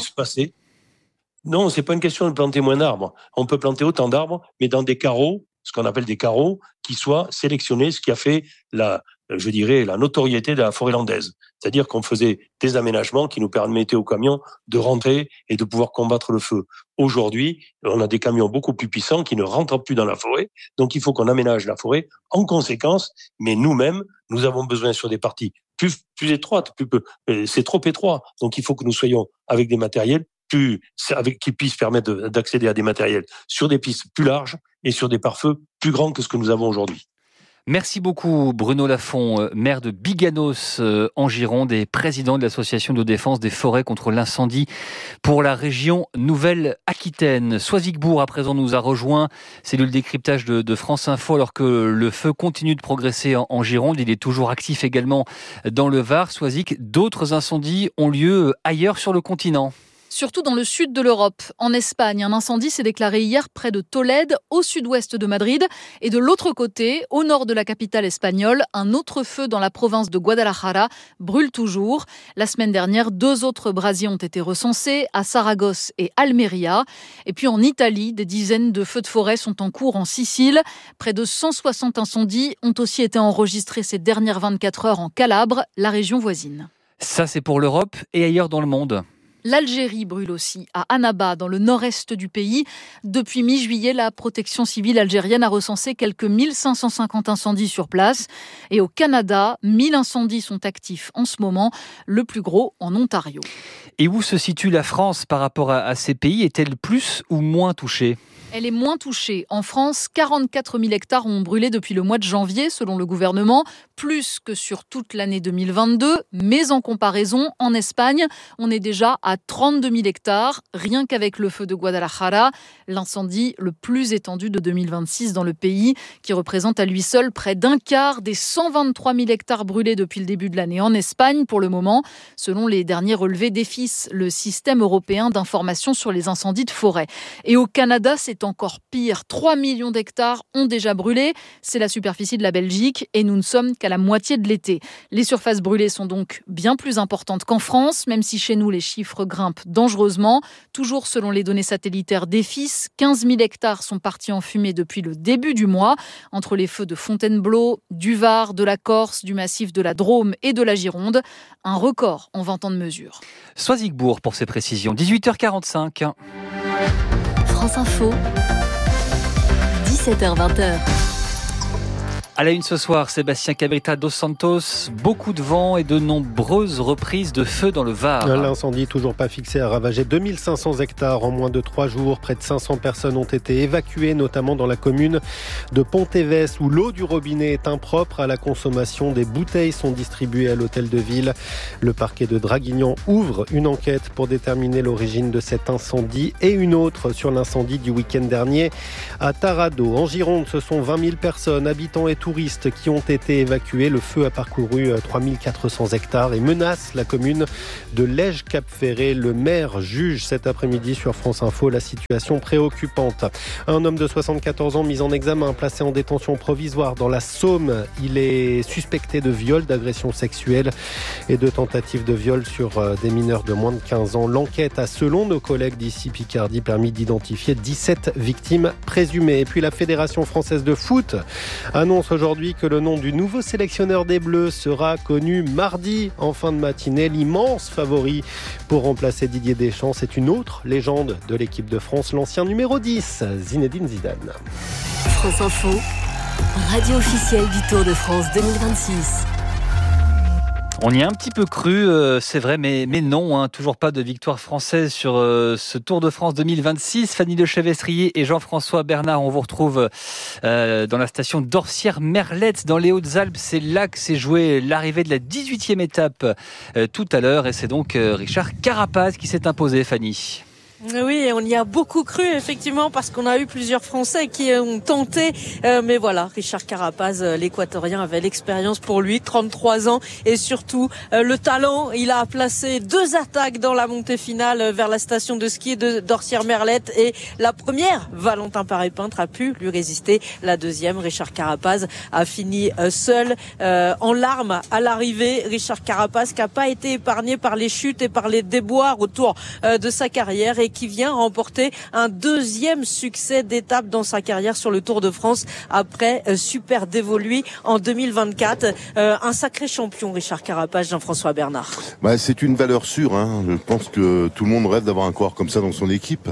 Non, c'est pas une question de planter moins d'arbres. On peut planter autant d'arbres, mais dans des carreaux, ce qu'on appelle des carreaux, qui soient sélectionnés, ce qui a fait la notoriété de la forêt landaise. C'est-à-dire qu'on faisait des aménagements qui nous permettaient aux camions de rentrer et de pouvoir combattre le feu. Aujourd'hui, on a des camions beaucoup plus puissants qui ne rentrent plus dans la forêt. Donc, il faut qu'on aménage la forêt en conséquence. Mais nous-mêmes, nous avons besoin sur des parties plus étroites. C'est trop étroit. Donc, il faut que nous soyons avec des matériels qui puissent permettre d'accéder à des matériels sur des pistes plus larges et sur des pare-feux plus grands que ce que nous avons aujourd'hui. Merci beaucoup Bruno Lafont, maire de Biganos en Gironde et président de l'association de défense des forêts contre l'incendie pour la région Nouvelle-Aquitaine. Soisigbourg à présent nous a rejoint, cellule décryptage de France Info, alors que le feu continue de progresser en Gironde. Il est toujours actif également dans le Var. Soisig, d'autres incendies ont lieu ailleurs sur le continent. Surtout dans le sud de l'Europe. En Espagne, un incendie s'est déclaré hier près de Tolède, au sud-ouest de Madrid. Et de l'autre côté, au nord de la capitale espagnole, un autre feu dans la province de Guadalajara brûle toujours. La semaine dernière, 2 autres brasiers ont été recensés, à Saragosse et Almeria. Et puis en Italie, des dizaines de feux de forêt sont en cours en Sicile. Près de 160 incendies ont aussi été enregistrés ces dernières 24 heures en Calabre, la région voisine. Ça, c'est pour l'Europe et ailleurs dans le monde. L'Algérie brûle aussi, à Annaba, dans le nord-est du pays. Depuis mi-juillet, la protection civile algérienne a recensé quelques 1550 incendies sur place. Et au Canada, 1000 incendies sont actifs en ce moment, le plus gros en Ontario. Et où se situe la France par rapport à ces pays ? Est-elle plus ou moins touchée ? Elle est moins touchée. En France, 44 000 hectares ont brûlé depuis le mois de janvier, selon le gouvernement, plus que sur toute l'année 2022. Mais en comparaison, en Espagne, on est déjà à 32 000 hectares, rien qu'avec le feu de Guadalajara, l'incendie le plus étendu de 2026 dans le pays, qui représente à lui seul près d'un quart des 123 000 hectares brûlés depuis le début de l'année en Espagne, pour le moment, selon les derniers relevés d'EFIS, le système européen d'information sur les incendies de forêt. Et au Canada, c'est encore pire. 3 millions d'hectares ont déjà brûlé. C'est la superficie de la Belgique et nous ne sommes qu'à la moitié de l'été. Les surfaces brûlées sont donc bien plus importantes qu'en France, même si chez nous les chiffres grimpent dangereusement. Toujours selon les données satellitaires d'EFIS, 15 000 hectares sont partis en fumée depuis le début du mois, entre les feux de Fontainebleau, du Var, de la Corse, du massif de la Drôme et de la Gironde. Un record en 20 ans de mesure. Soisigbourg pour ces précisions. 18h45. France Info, 17h-20h. À la une ce soir, Sébastien Cabrita dos Santos, beaucoup de vent et de nombreuses reprises de feu dans le Var. L'incendie toujours pas fixé a ravagé 2500 hectares en moins de 3 jours. Près de 500 personnes ont été évacuées, notamment dans la commune de Pontévès, où l'eau du robinet est impropre à la consommation. Des bouteilles sont distribuées à l'hôtel de ville. Le parquet de Draguignan ouvre une enquête pour déterminer l'origine de cet incendie et une autre sur l'incendie du week-end dernier à Tarado. En Gironde, ce sont 20 000 personnes, habitants et touristes qui ont été évacués. Le feu a parcouru 3400 hectares et menace la commune de Lège-Cap-Ferré. Le maire juge cet après-midi sur France Info la situation préoccupante. Un homme de 74 ans mis en examen, placé en détention provisoire dans la Somme. Il est suspecté de viol, d'agression sexuelle et de tentative de viol sur des mineurs de moins de 15 ans. L'enquête a, selon nos collègues d'ici Picardie, permis d'identifier 17 victimes présumées. Et puis la Fédération française de foot annonce aujourd'hui que le nom du nouveau sélectionneur des Bleus sera connu mardi en fin de matinée. L'immense favori pour remplacer Didier Deschamps, c'est une autre légende de l'équipe de France, l'ancien numéro 10, Zinedine Zidane. France Info, radio officielle du Tour de France 2026. On y a un petit peu cru, c'est vrai, mais non, toujours pas de victoire française sur ce Tour de France 2026. Fanny de Chevestrier et Jean-François Bernard, on vous retrouve dans la station d'Orsières-Merlette, dans les Hautes-Alpes. C'est là que s'est jouée l'arrivée de la 18e étape tout à l'heure, et c'est donc Richard Carapaz qui s'est imposé, Fanny. Oui, on y a beaucoup cru, effectivement, parce qu'on a eu plusieurs Français qui ont tenté. Mais voilà, Richard Carapaz, l'Équatorien, avait l'expérience pour lui, 33 ans, et surtout le talent. Il a placé 2 attaques dans la montée finale vers la station de ski d'Orsières-Merlette. Et la première, Valentin Paré-Peintre, a pu lui résister. La deuxième, Richard Carapaz, a fini seul, en larmes à l'arrivée. Richard Carapaz qui n'a pas été épargné par les chutes et par les déboires autour de sa carrière, et qui vient remporter un 2e succès d'étape dans sa carrière sur le Tour de France après Super Dévoluy en 2024. Un sacré champion, Richard Carapaz, Jean-François Bernard. C'est une valeur sûre. Je pense que tout le monde rêve d'avoir un coureur comme ça dans son équipe.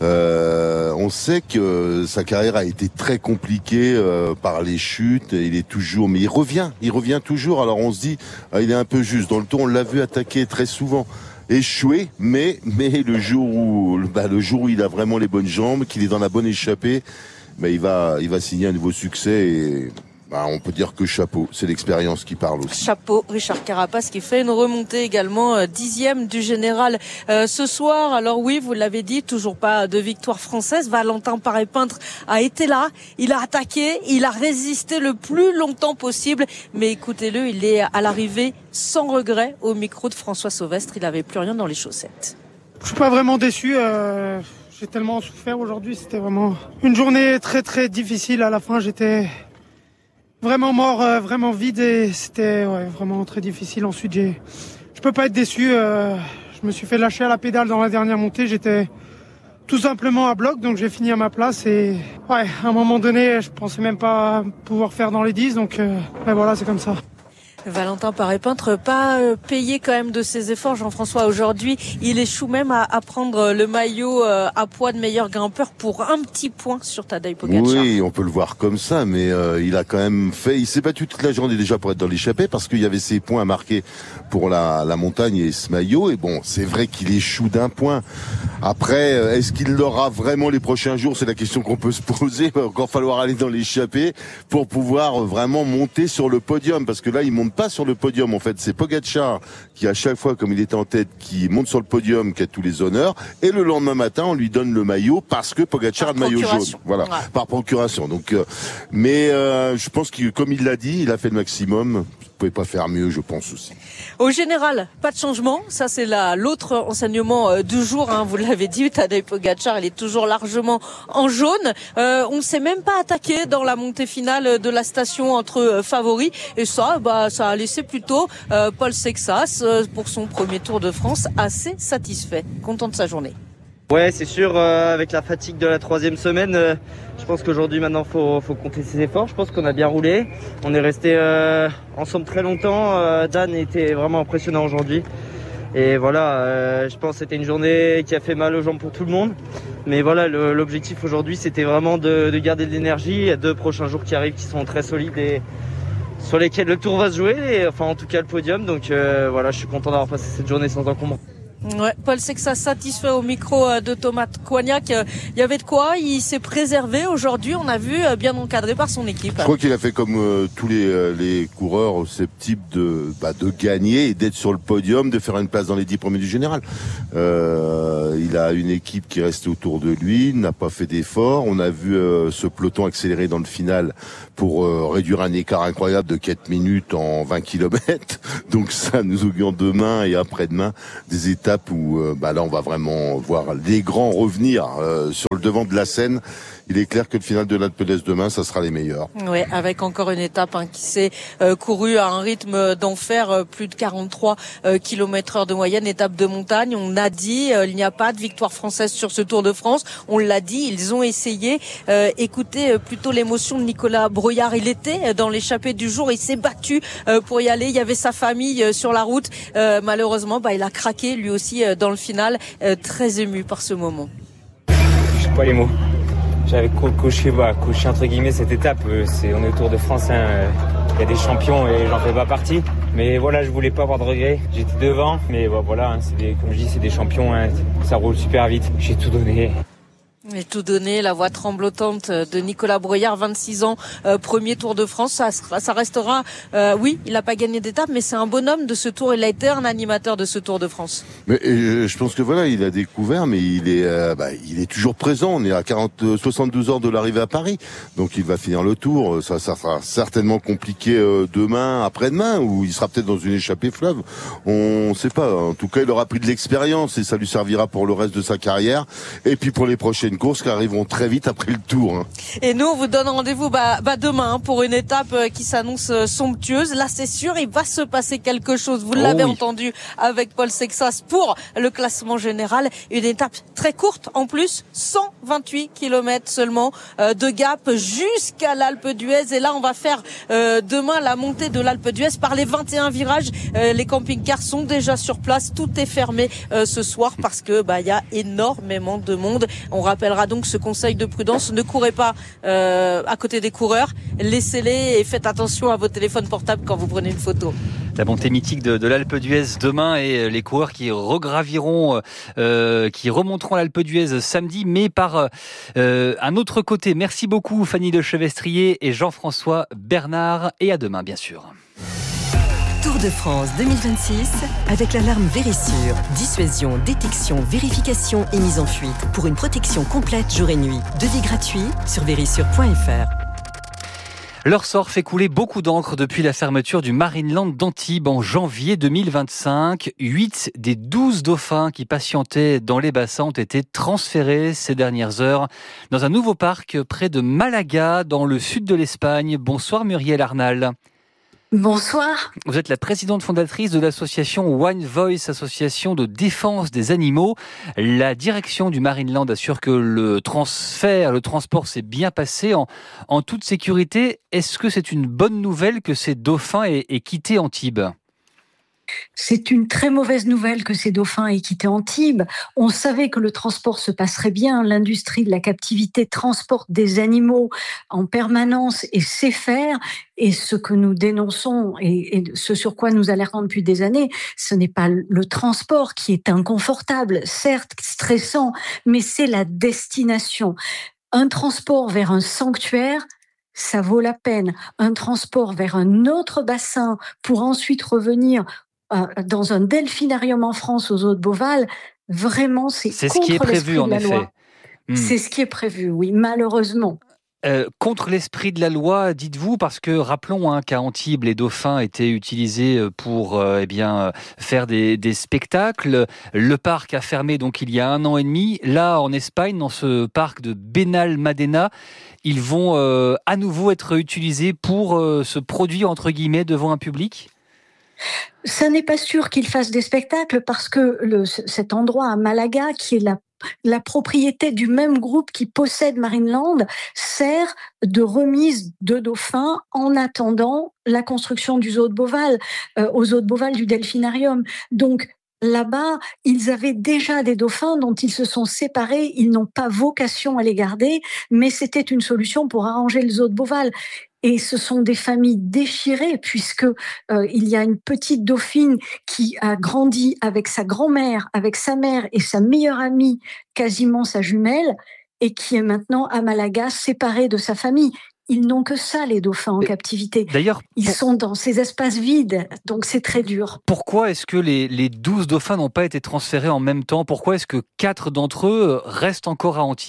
On sait que sa carrière a été très compliquée par les chutes. Il est toujours, mais il revient toujours. Alors on se dit, il est un peu juste. Dans le Tour, on l'a vu attaquer très souvent. Échoué, mais le jour où il a vraiment les bonnes jambes, qu'il est dans la bonne échappée, il va signer un nouveau succès et on peut dire que chapeau, c'est l'expérience qui parle aussi. Chapeau, Richard Carapaz qui fait une remontée également 10e du général ce soir. Alors oui, vous l'avez dit, toujours pas de victoire française. Valentin Paré-Peintre a été là, il a attaqué, il a résisté le plus longtemps possible. Mais écoutez-le, il est à l'arrivée sans regret au micro de François Sauvestre. Il n'avait plus rien dans les chaussettes. Je suis pas vraiment déçu. J'ai tellement souffert aujourd'hui. C'était vraiment une journée très très difficile. À la fin, j'étais vraiment mort, vraiment vide, et c'était vraiment très difficile. Ensuite, je peux pas être déçu. Je me suis fait lâcher à la pédale dans la dernière montée. J'étais tout simplement à bloc, donc j'ai fini à ma place. Et à un moment donné, je pensais même pas pouvoir faire dans les 10. Donc voilà, c'est comme ça. Valentin Paré-Peintre, pas payé quand même de ses efforts, Jean-François. Aujourd'hui, il échoue même à prendre le maillot à poids de meilleur grimpeur pour un petit point sur Tadej Pogacar. Oui, on peut le voir comme ça, mais il a quand même il s'est battu toute la journée déjà pour être dans l'échappée, parce qu'il y avait ses points à marquer pour la montagne et ce maillot. Et bon, c'est vrai qu'il échoue d'un point. Après, est-ce qu'il l'aura vraiment les prochains jours? C'est la question qu'on peut se poser. Il va encore falloir aller dans l'échappée pour pouvoir vraiment monter sur le podium, parce que là, il monte pas sur le podium. En fait, c'est Pogacar qui, à chaque fois, comme il était en tête, qui monte sur le podium, qui a tous les honneurs. Et le lendemain matin, on lui donne le maillot parce que Pogacar a le maillot jaune. Voilà, par procuration. Donc, je pense que, comme il l'a dit, il a fait le maximum. Vous pouvez pas faire mieux, je pense aussi. Au général, pas de changement. Ça, c'est l'autre enseignement du jour. Vous l'avez dit, Tadej Pogacar, il est toujours largement en jaune. On s'est même pas attaqué dans la montée finale de la station entre favoris. Et ça a laissé plutôt Paul Sexas pour son premier Tour de France assez satisfait, content de sa journée. Ouais, c'est sûr, avec la fatigue de la 3e semaine, je pense qu'aujourd'hui maintenant faut compter ses efforts. Je pense qu'on a bien roulé. On est resté ensemble très longtemps. Dan était vraiment impressionnant aujourd'hui. Et voilà, je pense que c'était une journée qui a fait mal aux jambes pour tout le monde. Mais voilà, l'objectif aujourd'hui, c'était vraiment de garder de l'énergie. Il y a 2 prochains jours qui arrivent qui sont très solides et sur lesquels le tour va se jouer, et, enfin en tout cas le podium. Donc voilà, je suis content d'avoir passé cette journée sans encombre. Ouais, Paul Sexas satisfait au micro de Thomas Coignac. Il y avait de quoi, il s'est préservé aujourd'hui, on a vu, bien encadré par son équipe. Je crois qu'il a fait comme tous les coureurs susceptibles de gagner et d'être sur le podium, de faire une place dans les 10 premiers du général. Il a une équipe qui reste autour de lui, n'a pas fait d'efforts. On a vu ce peloton accélérer dans le final pour réduire un écart incroyable de 4 minutes en 20 km. Donc ça nous augure demain et après-demain des étapes où là on va vraiment voir les grands revenir sur le devant de la scène. Il est clair que le final de l'Alpe d'Huez demain, ça sera les meilleurs. Oui, avec encore une étape qui s'est courue à un rythme d'enfer, plus de 43 km/h de moyenne, étape de montagne. On a dit, il n'y a pas de victoire française sur ce Tour de France. On l'a dit, ils ont essayé. Écoutez plutôt l'émotion de Nicolas Brouillard. Il était dans l'échappée du jour, il s'est battu pour y aller. Il y avait sa famille sur la route. Malheureusement, il a craqué lui aussi dans le final. Très ému par ce moment. Je sais pas les mots. J'avais coché entre guillemets cette étape. On est au Tour de France, il y a des champions et j'en fais pas partie. Mais voilà, je voulais pas avoir de regrets. J'étais devant, mais voilà, comme je dis, c'est des champions, ça roule super vite. J'ai tout donné. Et tout donné, la voix tremblotante de Nicolas Brouillard, 26 ans, premier Tour de France, ça restera, oui, il n'a pas gagné d'étape, mais c'est un bonhomme de ce Tour, il a été un animateur de ce Tour de France. Mais je pense que voilà, il a découvert, mais il est toujours présent. On est à 72 heures de l'arrivée à Paris, donc il va finir le Tour. Ça sera certainement compliqué demain, après-demain, où il sera peut-être dans une échappée fleuve. On sait pas. En tout cas, il aura pris de l'expérience et ça lui servira pour le reste de sa carrière. Et puis pour les prochaines courses qui arriveront très vite après le Tour. Et nous, on vous donne rendez-vous demain pour une étape qui s'annonce somptueuse. Là, c'est sûr, il va se passer quelque chose. Vous l'avez entendu avec Paul Sexas pour le classement général. Une étape très courte en plus, 128 km seulement de gap jusqu'à l'Alpe d'Huez. Et là, on va faire demain la montée de l'Alpe d'Huez par les 21 virages. Les camping-cars sont déjà sur place. Tout est fermé ce soir parce que il y a énormément de monde. On rappellera donc ce conseil de prudence, ne courez pas à côté des coureurs, laissez-les et faites attention à vos téléphones portables quand vous prenez une photo. La montée mythique de l'Alpe d'Huez demain et les coureurs qui remonteront l'Alpe d'Huez samedi, mais par un autre côté. Merci beaucoup Fanny de Chevestrier et Jean-François Bernard, et à demain bien sûr. Tour de France 2026 avec l'alarme Vérissure. Dissuasion, détection, vérification et mise en fuite pour une protection complète jour et nuit. Devis gratuit sur vérissure.fr. Leur sort fait couler beaucoup d'encre depuis la fermeture du Marineland d'Antibes en janvier 2025. 8 des 12 dauphins qui patientaient dans les bassins ont été transférés ces dernières heures dans un nouveau parc près de Malaga, dans le sud de l'Espagne. Bonsoir Muriel Arnal. Bonsoir. Vous êtes la présidente fondatrice de l'association One Voice, association de défense des animaux. La direction du Marineland assure que le transport s'est bien passé en toute sécurité. Est-ce que c'est une bonne nouvelle que ces dauphins aient quitté Antibes ? C'est une très mauvaise nouvelle que ces dauphins aient quitté Antibes. On savait que le transport se passerait bien. L'industrie de la captivité transporte des animaux en permanence et sait faire. Et ce que nous dénonçons et ce sur quoi nous alertons depuis des années, ce n'est pas le transport qui est inconfortable, certes stressant, mais c'est la destination. Un transport vers un sanctuaire, ça vaut la peine. Un transport vers un autre bassin pour ensuite revenir dans un delphinarium en France aux eaux de Beauval, vraiment, c'est contre ce qui est prévu, en effet. C'est ce qui est prévu, oui, malheureusement. Contre l'esprit de la loi, dites-vous, parce que rappelons qu'à Antibes, les dauphins étaient utilisés pour faire des spectacles. Le parc a fermé donc il y a 1 an et demi. Là, en Espagne, dans ce parc de Benalmádena, ils vont à nouveau être utilisés pour se produire, entre guillemets, devant un public ? Ça n'est pas sûr qu'ils fassent des spectacles parce que cet endroit à Malaga, qui est la propriété du même groupe qui possède Marineland, sert de remise de dauphins en attendant la construction du zoo de Beauval, aux eaux de Beauval du delphinarium. Donc, là-bas, ils avaient déjà des dauphins dont ils se sont séparés. Ils n'ont pas vocation à les garder, mais c'était une solution pour arranger le zoo de Beauval. Et ce sont des familles déchirées puisque il y a une petite dauphine qui a grandi avec sa grand-mère, avec sa mère et sa meilleure amie, quasiment sa jumelle, et qui est maintenant à Malaga, séparée de sa famille. Ils n'ont que ça, les dauphins en captivité. D'ailleurs, ils sont dans ces espaces vides, donc c'est très dur. Pourquoi est-ce que les 12 dauphins n'ont pas été transférés en même temps ? Pourquoi est-ce que 4 d'entre eux restent encore à Antibes ?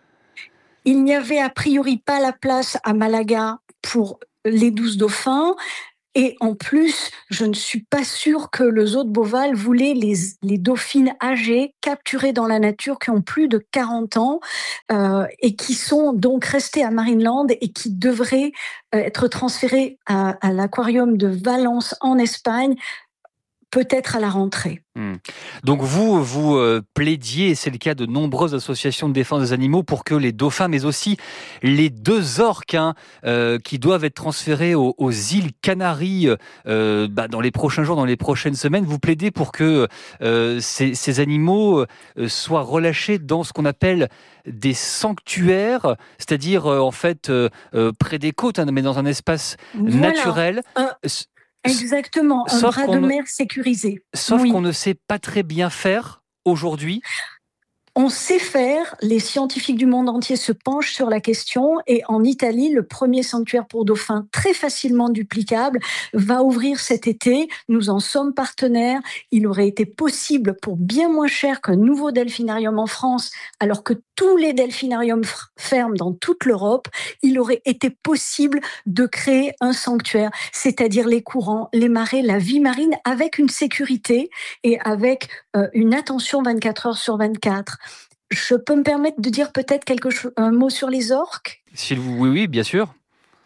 Il n'y avait a priori pas la place à Malaga pour les 12 dauphins. Et en plus, je ne suis pas sûre que le zoo de Beauval voulait les dauphines âgées capturées dans la nature qui ont plus de 40 ans et qui sont donc restées à Marineland et qui devraient être transférées à l'aquarium de Valence en Espagne, peut-être à la rentrée. Donc vous plaidiez, et c'est le cas de nombreuses associations de défense des animaux, pour que les dauphins, mais aussi les 2 orques qui doivent être transférés aux îles Canaries dans les prochains jours, dans les prochaines semaines, vous plaidez pour que ces animaux soient relâchés dans ce qu'on appelle des sanctuaires, c'est-à-dire en fait près des côtes, mais dans un espace naturel. Exactement, un bras de mer sécurisé. Sauf qu'on ne sait pas très bien faire aujourd'hui. On sait faire, les scientifiques du monde entier se penchent sur la question et en Italie, le premier sanctuaire pour dauphins très facilement duplicable va ouvrir cet été. Nous en sommes partenaires. Il aurait été possible pour bien moins cher qu'un nouveau delphinarium en France, alors que tous les delphinariums ferment dans toute l'Europe. Il aurait été possible de créer un sanctuaire, c'est-à-dire les courants, les marées, la vie marine avec une sécurité et avec une attention 24 heures sur 24. Je peux me permettre de dire peut-être un mot sur les orques ? Oui, bien sûr.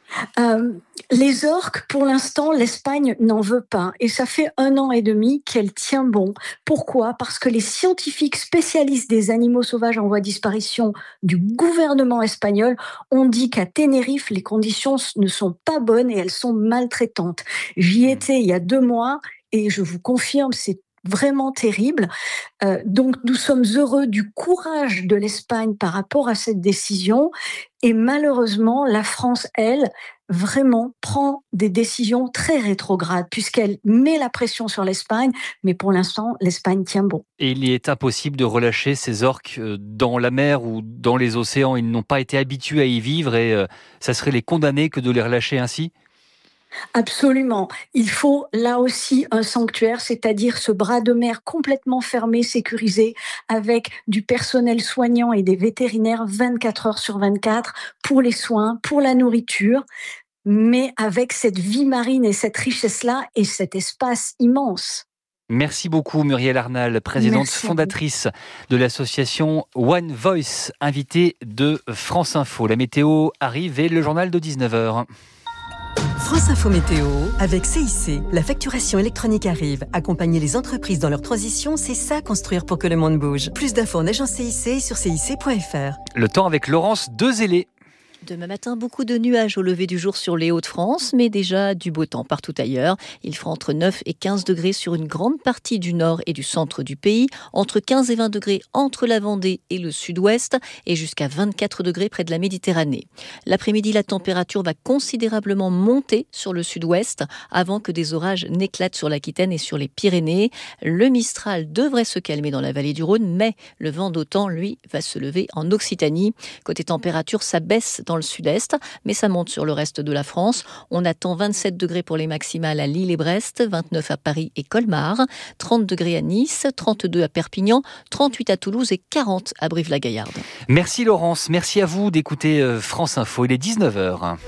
Les orques, pour l'instant, l'Espagne n'en veut pas. Et ça fait 1 an et demi qu'elle tient bon. Pourquoi ? Parce que les scientifiques spécialistes des animaux sauvages en voie de disparition du gouvernement espagnol ont dit qu'à Tenerife, les conditions ne sont pas bonnes et elles sont maltraitantes. J'y étais il y a 2 mois et je vous confirme, c'est vraiment terrible. Donc, nous sommes heureux du courage de l'Espagne par rapport à cette décision. Et malheureusement, la France, elle, vraiment prend des décisions très rétrogrades puisqu'elle met la pression sur l'Espagne. Mais pour l'instant, l'Espagne tient bon. Et il est impossible de relâcher ces orques dans la mer ou dans les océans. Ils n'ont pas été habitués à y vivre et ça serait les condamner que de les relâcher ainsi ? Absolument. Il faut là aussi un sanctuaire, c'est-à-dire ce bras de mer complètement fermé, sécurisé, avec du personnel soignant et des vétérinaires 24 heures sur 24 pour les soins, pour la nourriture, mais avec cette vie marine et cette richesse-là et cet espace immense. Merci beaucoup Muriel Arnal, présidente fondatrice de l'association One Voice, invitée de France Info. La météo arrive et le journal de 19h. France Info Météo, avec CIC. La facturation électronique arrive. Accompagner les entreprises dans leur transition, c'est ça construire pour que le monde bouge. Plus d'infos en agence CIC et sur cic.fr. Le temps avec Laurence Dezélé. Demain matin, beaucoup de nuages au lever du jour sur les Hauts-de-France, mais déjà du beau temps partout ailleurs. Il fera entre 9 et 15 degrés sur une grande partie du nord et du centre du pays, entre 15 et 20 degrés entre la Vendée et le sud-ouest, et jusqu'à 24 degrés près de la Méditerranée. L'après-midi, la température va considérablement monter sur le sud-ouest, avant que des orages n'éclatent sur l'Aquitaine et sur les Pyrénées. Le Mistral devrait se calmer dans la vallée du Rhône, mais le vent d'OTAN, lui, va se lever en Occitanie. Côté température, ça baisse dans le sud-est, mais ça monte sur le reste de la France. On attend 27 degrés pour les maximales à Lille et Brest, 29 à Paris et Colmar, 30 degrés à Nice, 32 à Perpignan, 38 à Toulouse et 40 à Brive-la-Gaillarde. Merci Laurence, merci à vous d'écouter France Info. Il est 19h.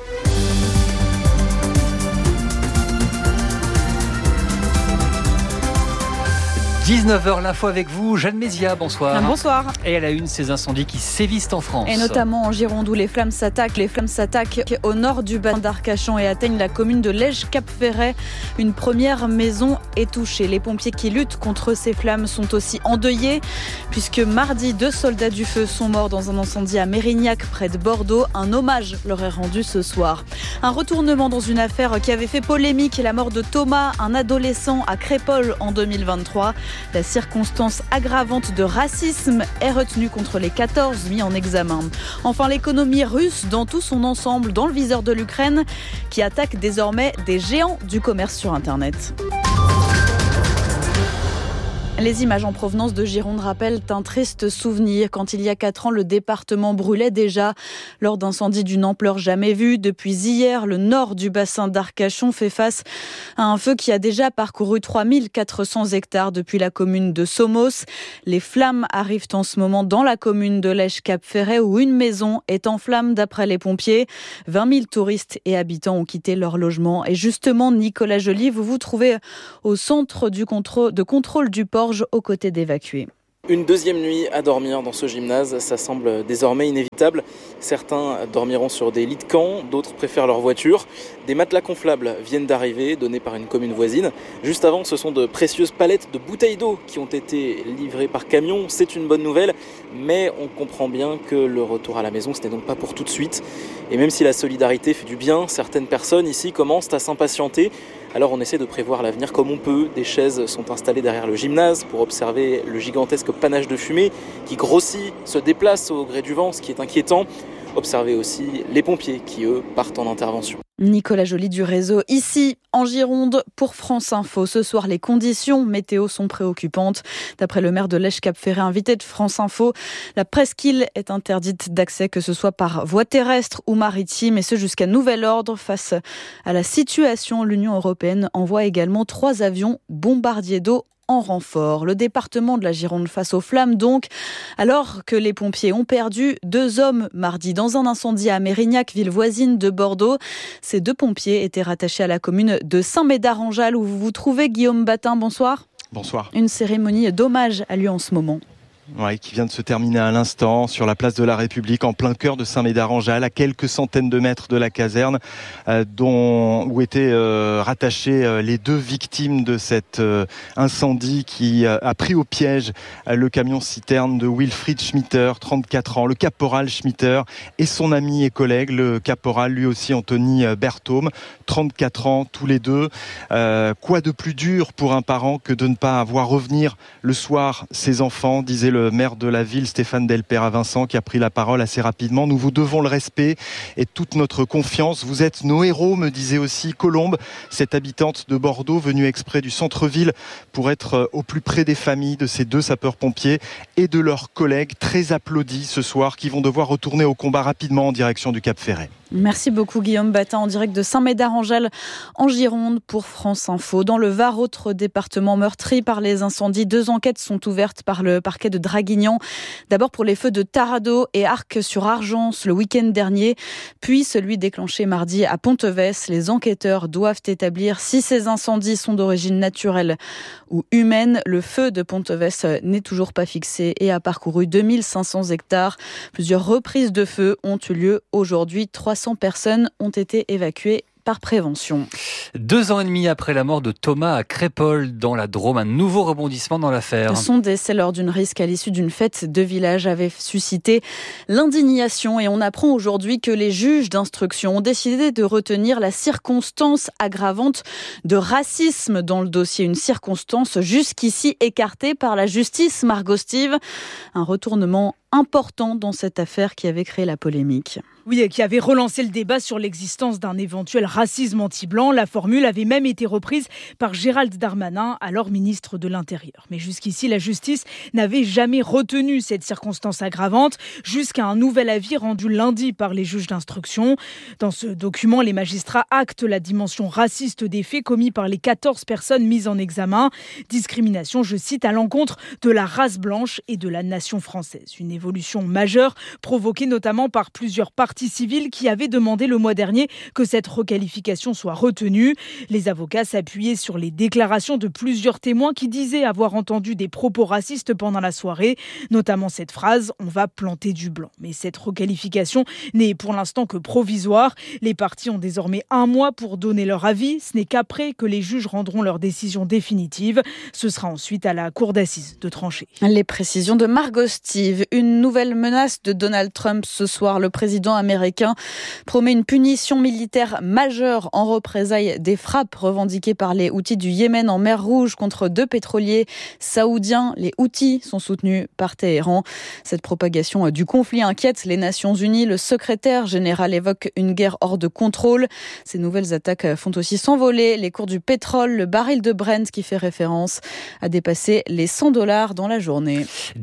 19h, l'info avec vous, Jeanne Mézia, bonsoir. Bonsoir. Et à la une, ces incendies qui sévissent en France. Et notamment en Gironde où les flammes s'attaquent au nord du bassin d'Arcachon et atteignent la commune de Lège-Cap-Ferret. Une première maison est touchée. Les pompiers qui luttent contre ces flammes sont aussi endeuillés puisque mardi, 2 soldats du feu sont morts dans un incendie à Mérignac près de Bordeaux. Un hommage leur est rendu ce soir. Un retournement dans une affaire qui avait fait polémique, la mort de Thomas, un adolescent à Crépol en 2023. La circonstance aggravante de racisme est retenue contre les 14 mis en examen. Enfin, l'économie russe dans tout son ensemble dans le viseur de l'Ukraine qui attaque désormais des géants du commerce sur Internet. Les images en provenance de Gironde rappellent un triste souvenir quand il y a 4 ans, le département brûlait déjà lors d'incendies d'une ampleur jamais vue. Depuis hier, le nord du bassin d'Arcachon fait face à un feu qui a déjà parcouru 3400 hectares depuis la commune de Somos. Les flammes arrivent en ce moment dans la commune de Lège-Cap-Ferret où une maison est en flammes d'après les pompiers. 20 000 touristes et habitants ont quitté leur logement. Et justement, Nicolas Joly, vous vous trouvez au centre de contrôle du port aux côtés d'évacués. Une deuxième nuit à dormir dans ce gymnase, ça semble désormais inévitable. Certains dormiront sur des lits de camp, d'autres préfèrent leur voiture. Des matelas gonflables viennent d'arriver, donnés par une commune voisine. Juste avant, ce sont de précieuses palettes de bouteilles d'eau qui ont été livrées par camion. C'est une bonne nouvelle, mais on comprend bien que le retour à la maison, ce n'est donc pas pour tout de suite. Et même si la solidarité fait du bien, certaines personnes ici commencent à s'impatienter. Alors on essaie de prévoir l'avenir comme on peut. Des chaises sont installées derrière le gymnase pour observer le gigantesque panache de fumée qui grossit, se déplace au gré du vent, ce qui est inquiétant. Observer aussi les pompiers qui, eux, partent en intervention. Nicolas Joly du réseau, ici en Gironde pour France Info. Ce soir, les conditions météo sont préoccupantes. D'après le maire de Lège-Cap-Ferret, invité de France Info, la presqu'île est interdite d'accès, que ce soit par voie terrestre ou maritime, et ce jusqu'à nouvel ordre. Face à la situation, l'Union européenne envoie également 3 avions bombardiers d'eau en renfort. Le département de la Gironde face aux flammes donc, alors que les pompiers ont perdu 2 hommes mardi dans un incendie à Mérignac, ville voisine de Bordeaux. Ces 2 pompiers étaient rattachés à la commune de Saint-Médard-en-Jalles où vous vous trouvez. Guillaume Batin, bonsoir. Bonsoir. Une cérémonie d'hommage a lieu en ce moment. Oui, qui vient de se terminer à l'instant sur la place de la République, en plein cœur de Saint-Médard-en-Jalles, à quelques centaines de mètres de la caserne où étaient rattachées les 2 victimes de cet incendie qui a pris au piège le camion-citerne de Wilfried Schmitter, 34 ans, le caporal Schmitter, et son ami et collègue, le caporal lui aussi Anthony Berthaume, 34 ans tous les deux. Quoi de plus dur pour un parent que de ne pas voir revenir le soir ses enfants, disait le maire de la ville, Stéphane Delpera-Vincent, qui a pris la parole assez rapidement. Nous vous devons le respect et toute notre confiance. Vous êtes nos héros, me disait aussi Colombe, cette habitante de Bordeaux, venue exprès du centre-ville pour être au plus près des familles de ces 2 sapeurs-pompiers et de leurs collègues très applaudis ce soir, qui vont devoir retourner au combat rapidement en direction du Cap-Ferret. Merci beaucoup Guillaume Batin en direct de Saint-Médard-en-Jalles en Gironde pour France Info. Dans le Var, autre département meurtri par les incendies, 2 enquêtes sont ouvertes par le parquet de Draguignan. D'abord pour les feux de Tarado et Arc-sur-Argence le week-end dernier, puis celui déclenché mardi à Ponteves. Les enquêteurs doivent établir si ces incendies sont d'origine naturelle ou humaine. Le feu de Ponteves n'est toujours pas fixé et a parcouru 2500 hectares. Plusieurs reprises de feu ont eu lieu aujourd'hui. 300 personnes ont été évacuées par prévention. 2 ans et demi après la mort de Thomas à Crépol dans la Drôme, un nouveau rebondissement dans l'affaire. Son décès lors d'une risque à l'issue d'une fête de village avait suscité l'indignation et on apprend aujourd'hui que les juges d'instruction ont décidé de retenir la circonstance aggravante de racisme dans le dossier. Une circonstance jusqu'ici écartée par la justice. Margot Stive, un retournement important dans cette affaire qui avait créé la polémique. Oui, qui avait relancé le débat sur l'existence d'un éventuel racisme anti-blanc. La formule avait même été reprise par Gérald Darmanin, alors ministre de l'Intérieur. Mais jusqu'ici, la justice n'avait jamais retenu cette circonstance aggravante jusqu'à un nouvel avis rendu lundi par les juges d'instruction. Dans ce document, les magistrats actent la dimension raciste des faits commis par les 14 personnes mises en examen. Discrimination, je cite, à l'encontre de la race blanche et de la nation française. Une évolution majeure provoquée notamment par plusieurs parties civiles qui avaient demandé le mois dernier que cette requalification soit retenue. Les avocats s'appuyaient sur les déclarations de plusieurs témoins qui disaient avoir entendu des propos racistes pendant la soirée, notamment cette phrase « on va planter du blanc ». Mais cette requalification n'est pour l'instant que provisoire. Les parties ont désormais 1 mois pour donner leur avis. Ce n'est qu'après que les juges rendront leur décision définitive. Ce sera ensuite à la cour d'assises de trancher. Les précisions de Margot Stive. Une une nouvelle menace de Donald Trump ce soir. Le président américain promet une punition militaire majeure en représailles des frappes revendiquées par les Houthis du Yémen en mer Rouge contre 2 pétroliers saoudiens. Les Houthis sont soutenus par Téhéran. Cette propagation du conflit inquiète les Nations Unies. Le secrétaire général évoque une guerre hors de contrôle. Ces nouvelles attaques font aussi s'envoler les cours du pétrole. Le baril de Brent, qui fait référence, a dépassé les $100 dans la journée.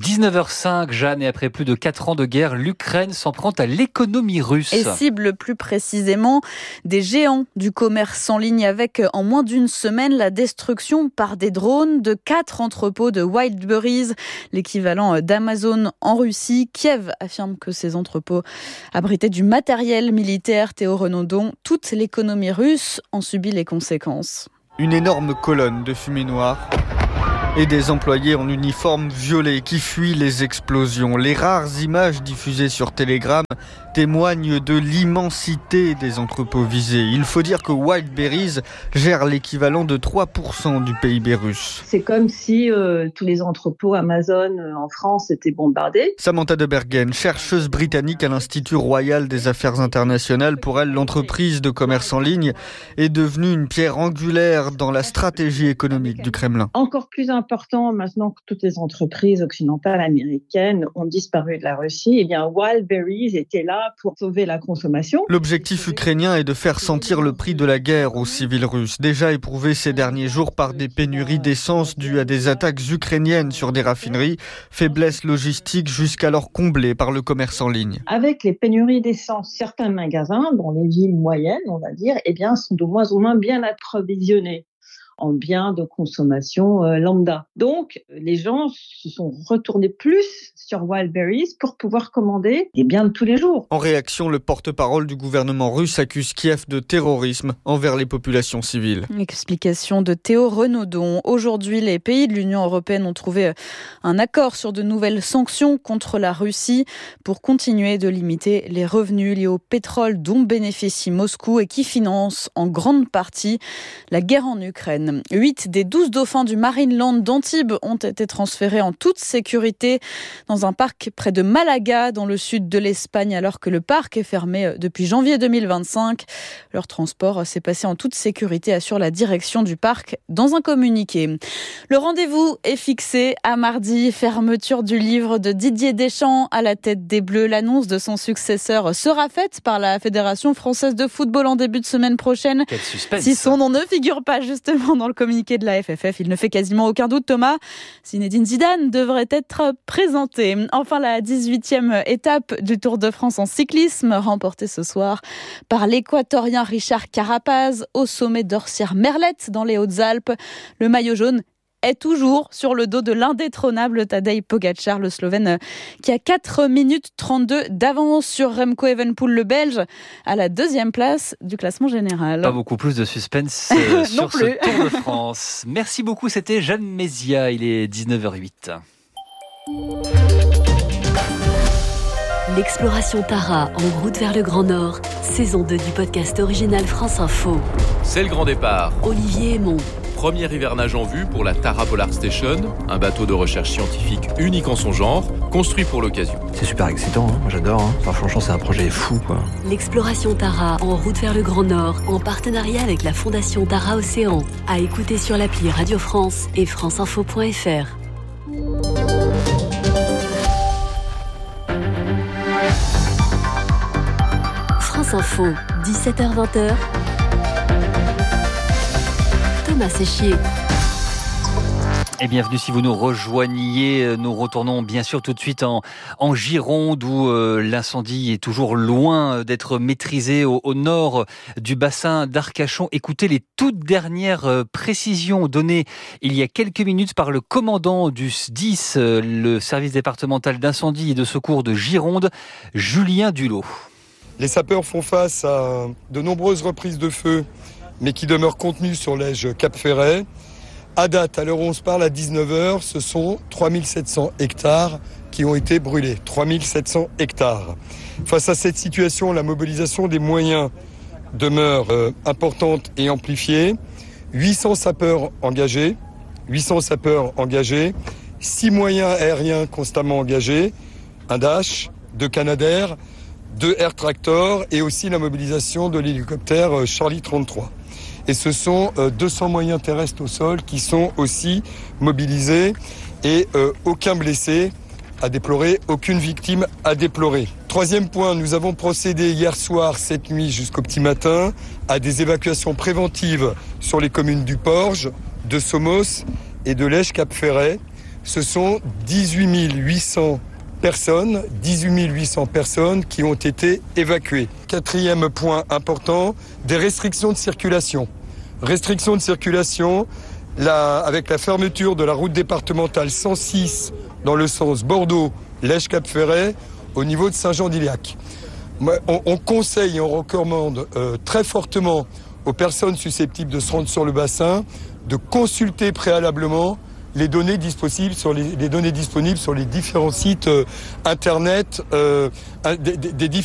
19h05, Jeanne, et après plus de 4 ans de guerre, l'Ukraine s'en prend à l'économie russe. Et cible plus précisément des géants du commerce en ligne avec, en moins d'une semaine, la destruction par des drones de 4 entrepôts de Wildberries, l'équivalent d'Amazon en Russie. Kiev affirme que ces entrepôts abritaient du matériel militaire. Théo Renaudon, toute l'économie russe en subit les conséquences. Une énorme colonne de fumée noire et des employés en uniforme violet qui fuient les explosions. Les rares images diffusées sur Telegram témoignent de l'immensité des entrepôts visés. Il faut dire que Wildberries gère l'équivalent de 3% du PIB russe. C'est comme si tous les entrepôts Amazon en France étaient bombardés. Samantha de Bergen, chercheuse britannique à l'Institut Royal des Affaires Internationales. Pour elle, l'entreprise de commerce en ligne est devenue une pierre angulaire dans la stratégie économique du Kremlin. Encore plus important maintenant que toutes les entreprises occidentales américaines ont disparu de la Russie, eh bien Wildberries était là pour sauver la consommation. L'objectif ukrainien est de faire sentir le prix de la guerre aux civils russes, déjà éprouvés ces derniers jours par des pénuries d'essence dues à des attaques ukrainiennes sur des raffineries, faiblesse logistique jusqu'alors comblée par le commerce en ligne. Avec les pénuries d'essence, certains magasins, dans les villes moyennes, on va dire, eh bien, sont de moins en moins bien approvisionnés en biens de consommation lambda. Donc, les gens se sont retournés plus sur Wildberries pour pouvoir commander des biens de tous les jours. En réaction, le porte-parole du gouvernement russe accuse Kiev de terrorisme envers les populations civiles. Explication de Théo Renaudon. Aujourd'hui, les pays de l'Union européenne ont trouvé un accord sur de nouvelles sanctions contre la Russie pour continuer de limiter les revenus liés au pétrole dont bénéficie Moscou et qui finance en grande partie la guerre en Ukraine. 8 des 12 dauphins du Marineland d'Antibes ont été transférés en toute sécurité dans un parc près de Malaga, dans le sud de l'Espagne, alors que le parc est fermé depuis janvier 2025. Leur transport s'est passé en toute sécurité, assure la direction du parc dans un communiqué. Le rendez-vous est fixé à mardi, fermeture du livre de Didier Deschamps à la tête des Bleus. L'annonce de son successeur sera faite par la Fédération française de football en début de semaine prochaine. Quel suspense. Si son nom ne figure pas justement dans le communiqué de la FFF, il ne fait quasiment aucun doute, Thomas. Zinedine Zidane devrait être présenté. Enfin, la 18e étape du Tour de France en cyclisme, remportée ce soir par l'Équatorien Richard Carapaz au sommet d'Orsières-Merlette dans les Hautes-Alpes. Le maillot jaune est toujours sur le dos de l'indétrônable Tadej Pogačar, le Slovène qui a 4 minutes 32 d'avance sur Remco Evenepoel, le Belge, à la 2e place du classement général. Pas beaucoup plus de suspense sur ce Tour de France. Merci beaucoup, c'était Jeanne Mézia, il est 19h08. L'exploration Tara en route vers le Grand Nord, saison 2 du podcast original France Info. C'est le grand départ. Olivier Aymon. Premier hivernage en vue pour la Tara Polar Station, un bateau de recherche scientifique unique en son genre, construit pour l'occasion. C'est super excitant, moi j'adore. Enfin, franchement, c'est un projet fou, quoi. L'exploration Tara en route vers le Grand Nord, en partenariat avec la Fondation Tara Océan. À écouter sur l'appli Radio France et franceinfo.fr. France Info, 17h-20h. Thomas Séchier. Et bienvenue si vous nous rejoignez. Nous retournons bien sûr tout de suite en Gironde où l'incendie est toujours loin d'être maîtrisé au nord du bassin d'Arcachon. Écoutez les toutes dernières précisions données il y a quelques minutes par le commandant du SDIS, le service départemental d'incendie et de secours de Gironde, Julien Dulot. Les sapeurs font face à de nombreuses reprises de feu, mais qui demeurent contenues sur l'Ège Cap-Ferret. À date, à l'heure où on se parle, à 19h, ce sont 3700 hectares qui ont été brûlés. 3700 hectares. Face à cette situation, la mobilisation des moyens demeure importante et amplifiée. 800 sapeurs engagés, 6 moyens aériens constamment engagés, un Dash, 2 Canadair, 2 Air Tractor et aussi la mobilisation de l'hélicoptère Charlie 33. Et ce sont 200 moyens terrestres au sol qui sont aussi mobilisés et aucun blessé à déplorer, aucune victime à déplorer. Troisième point, nous avons procédé hier soir, cette nuit jusqu'au petit matin, à des évacuations préventives sur les communes du Porge, de Somos et de Lège-Cap-Ferret. Ce sont 18 800 personnes qui ont été évacuées. Quatrième point important, des restrictions de circulation. Restrictions de circulation, avec la fermeture de la route départementale 106 dans le sens Bordeaux-Lège-Cap-Ferret au niveau de Saint-Jean-d'Iliac. On conseille et on recommande très fortement aux personnes susceptibles de se rendre sur le bassin de consulter préalablement les données disponibles sur les différents sites internet des différents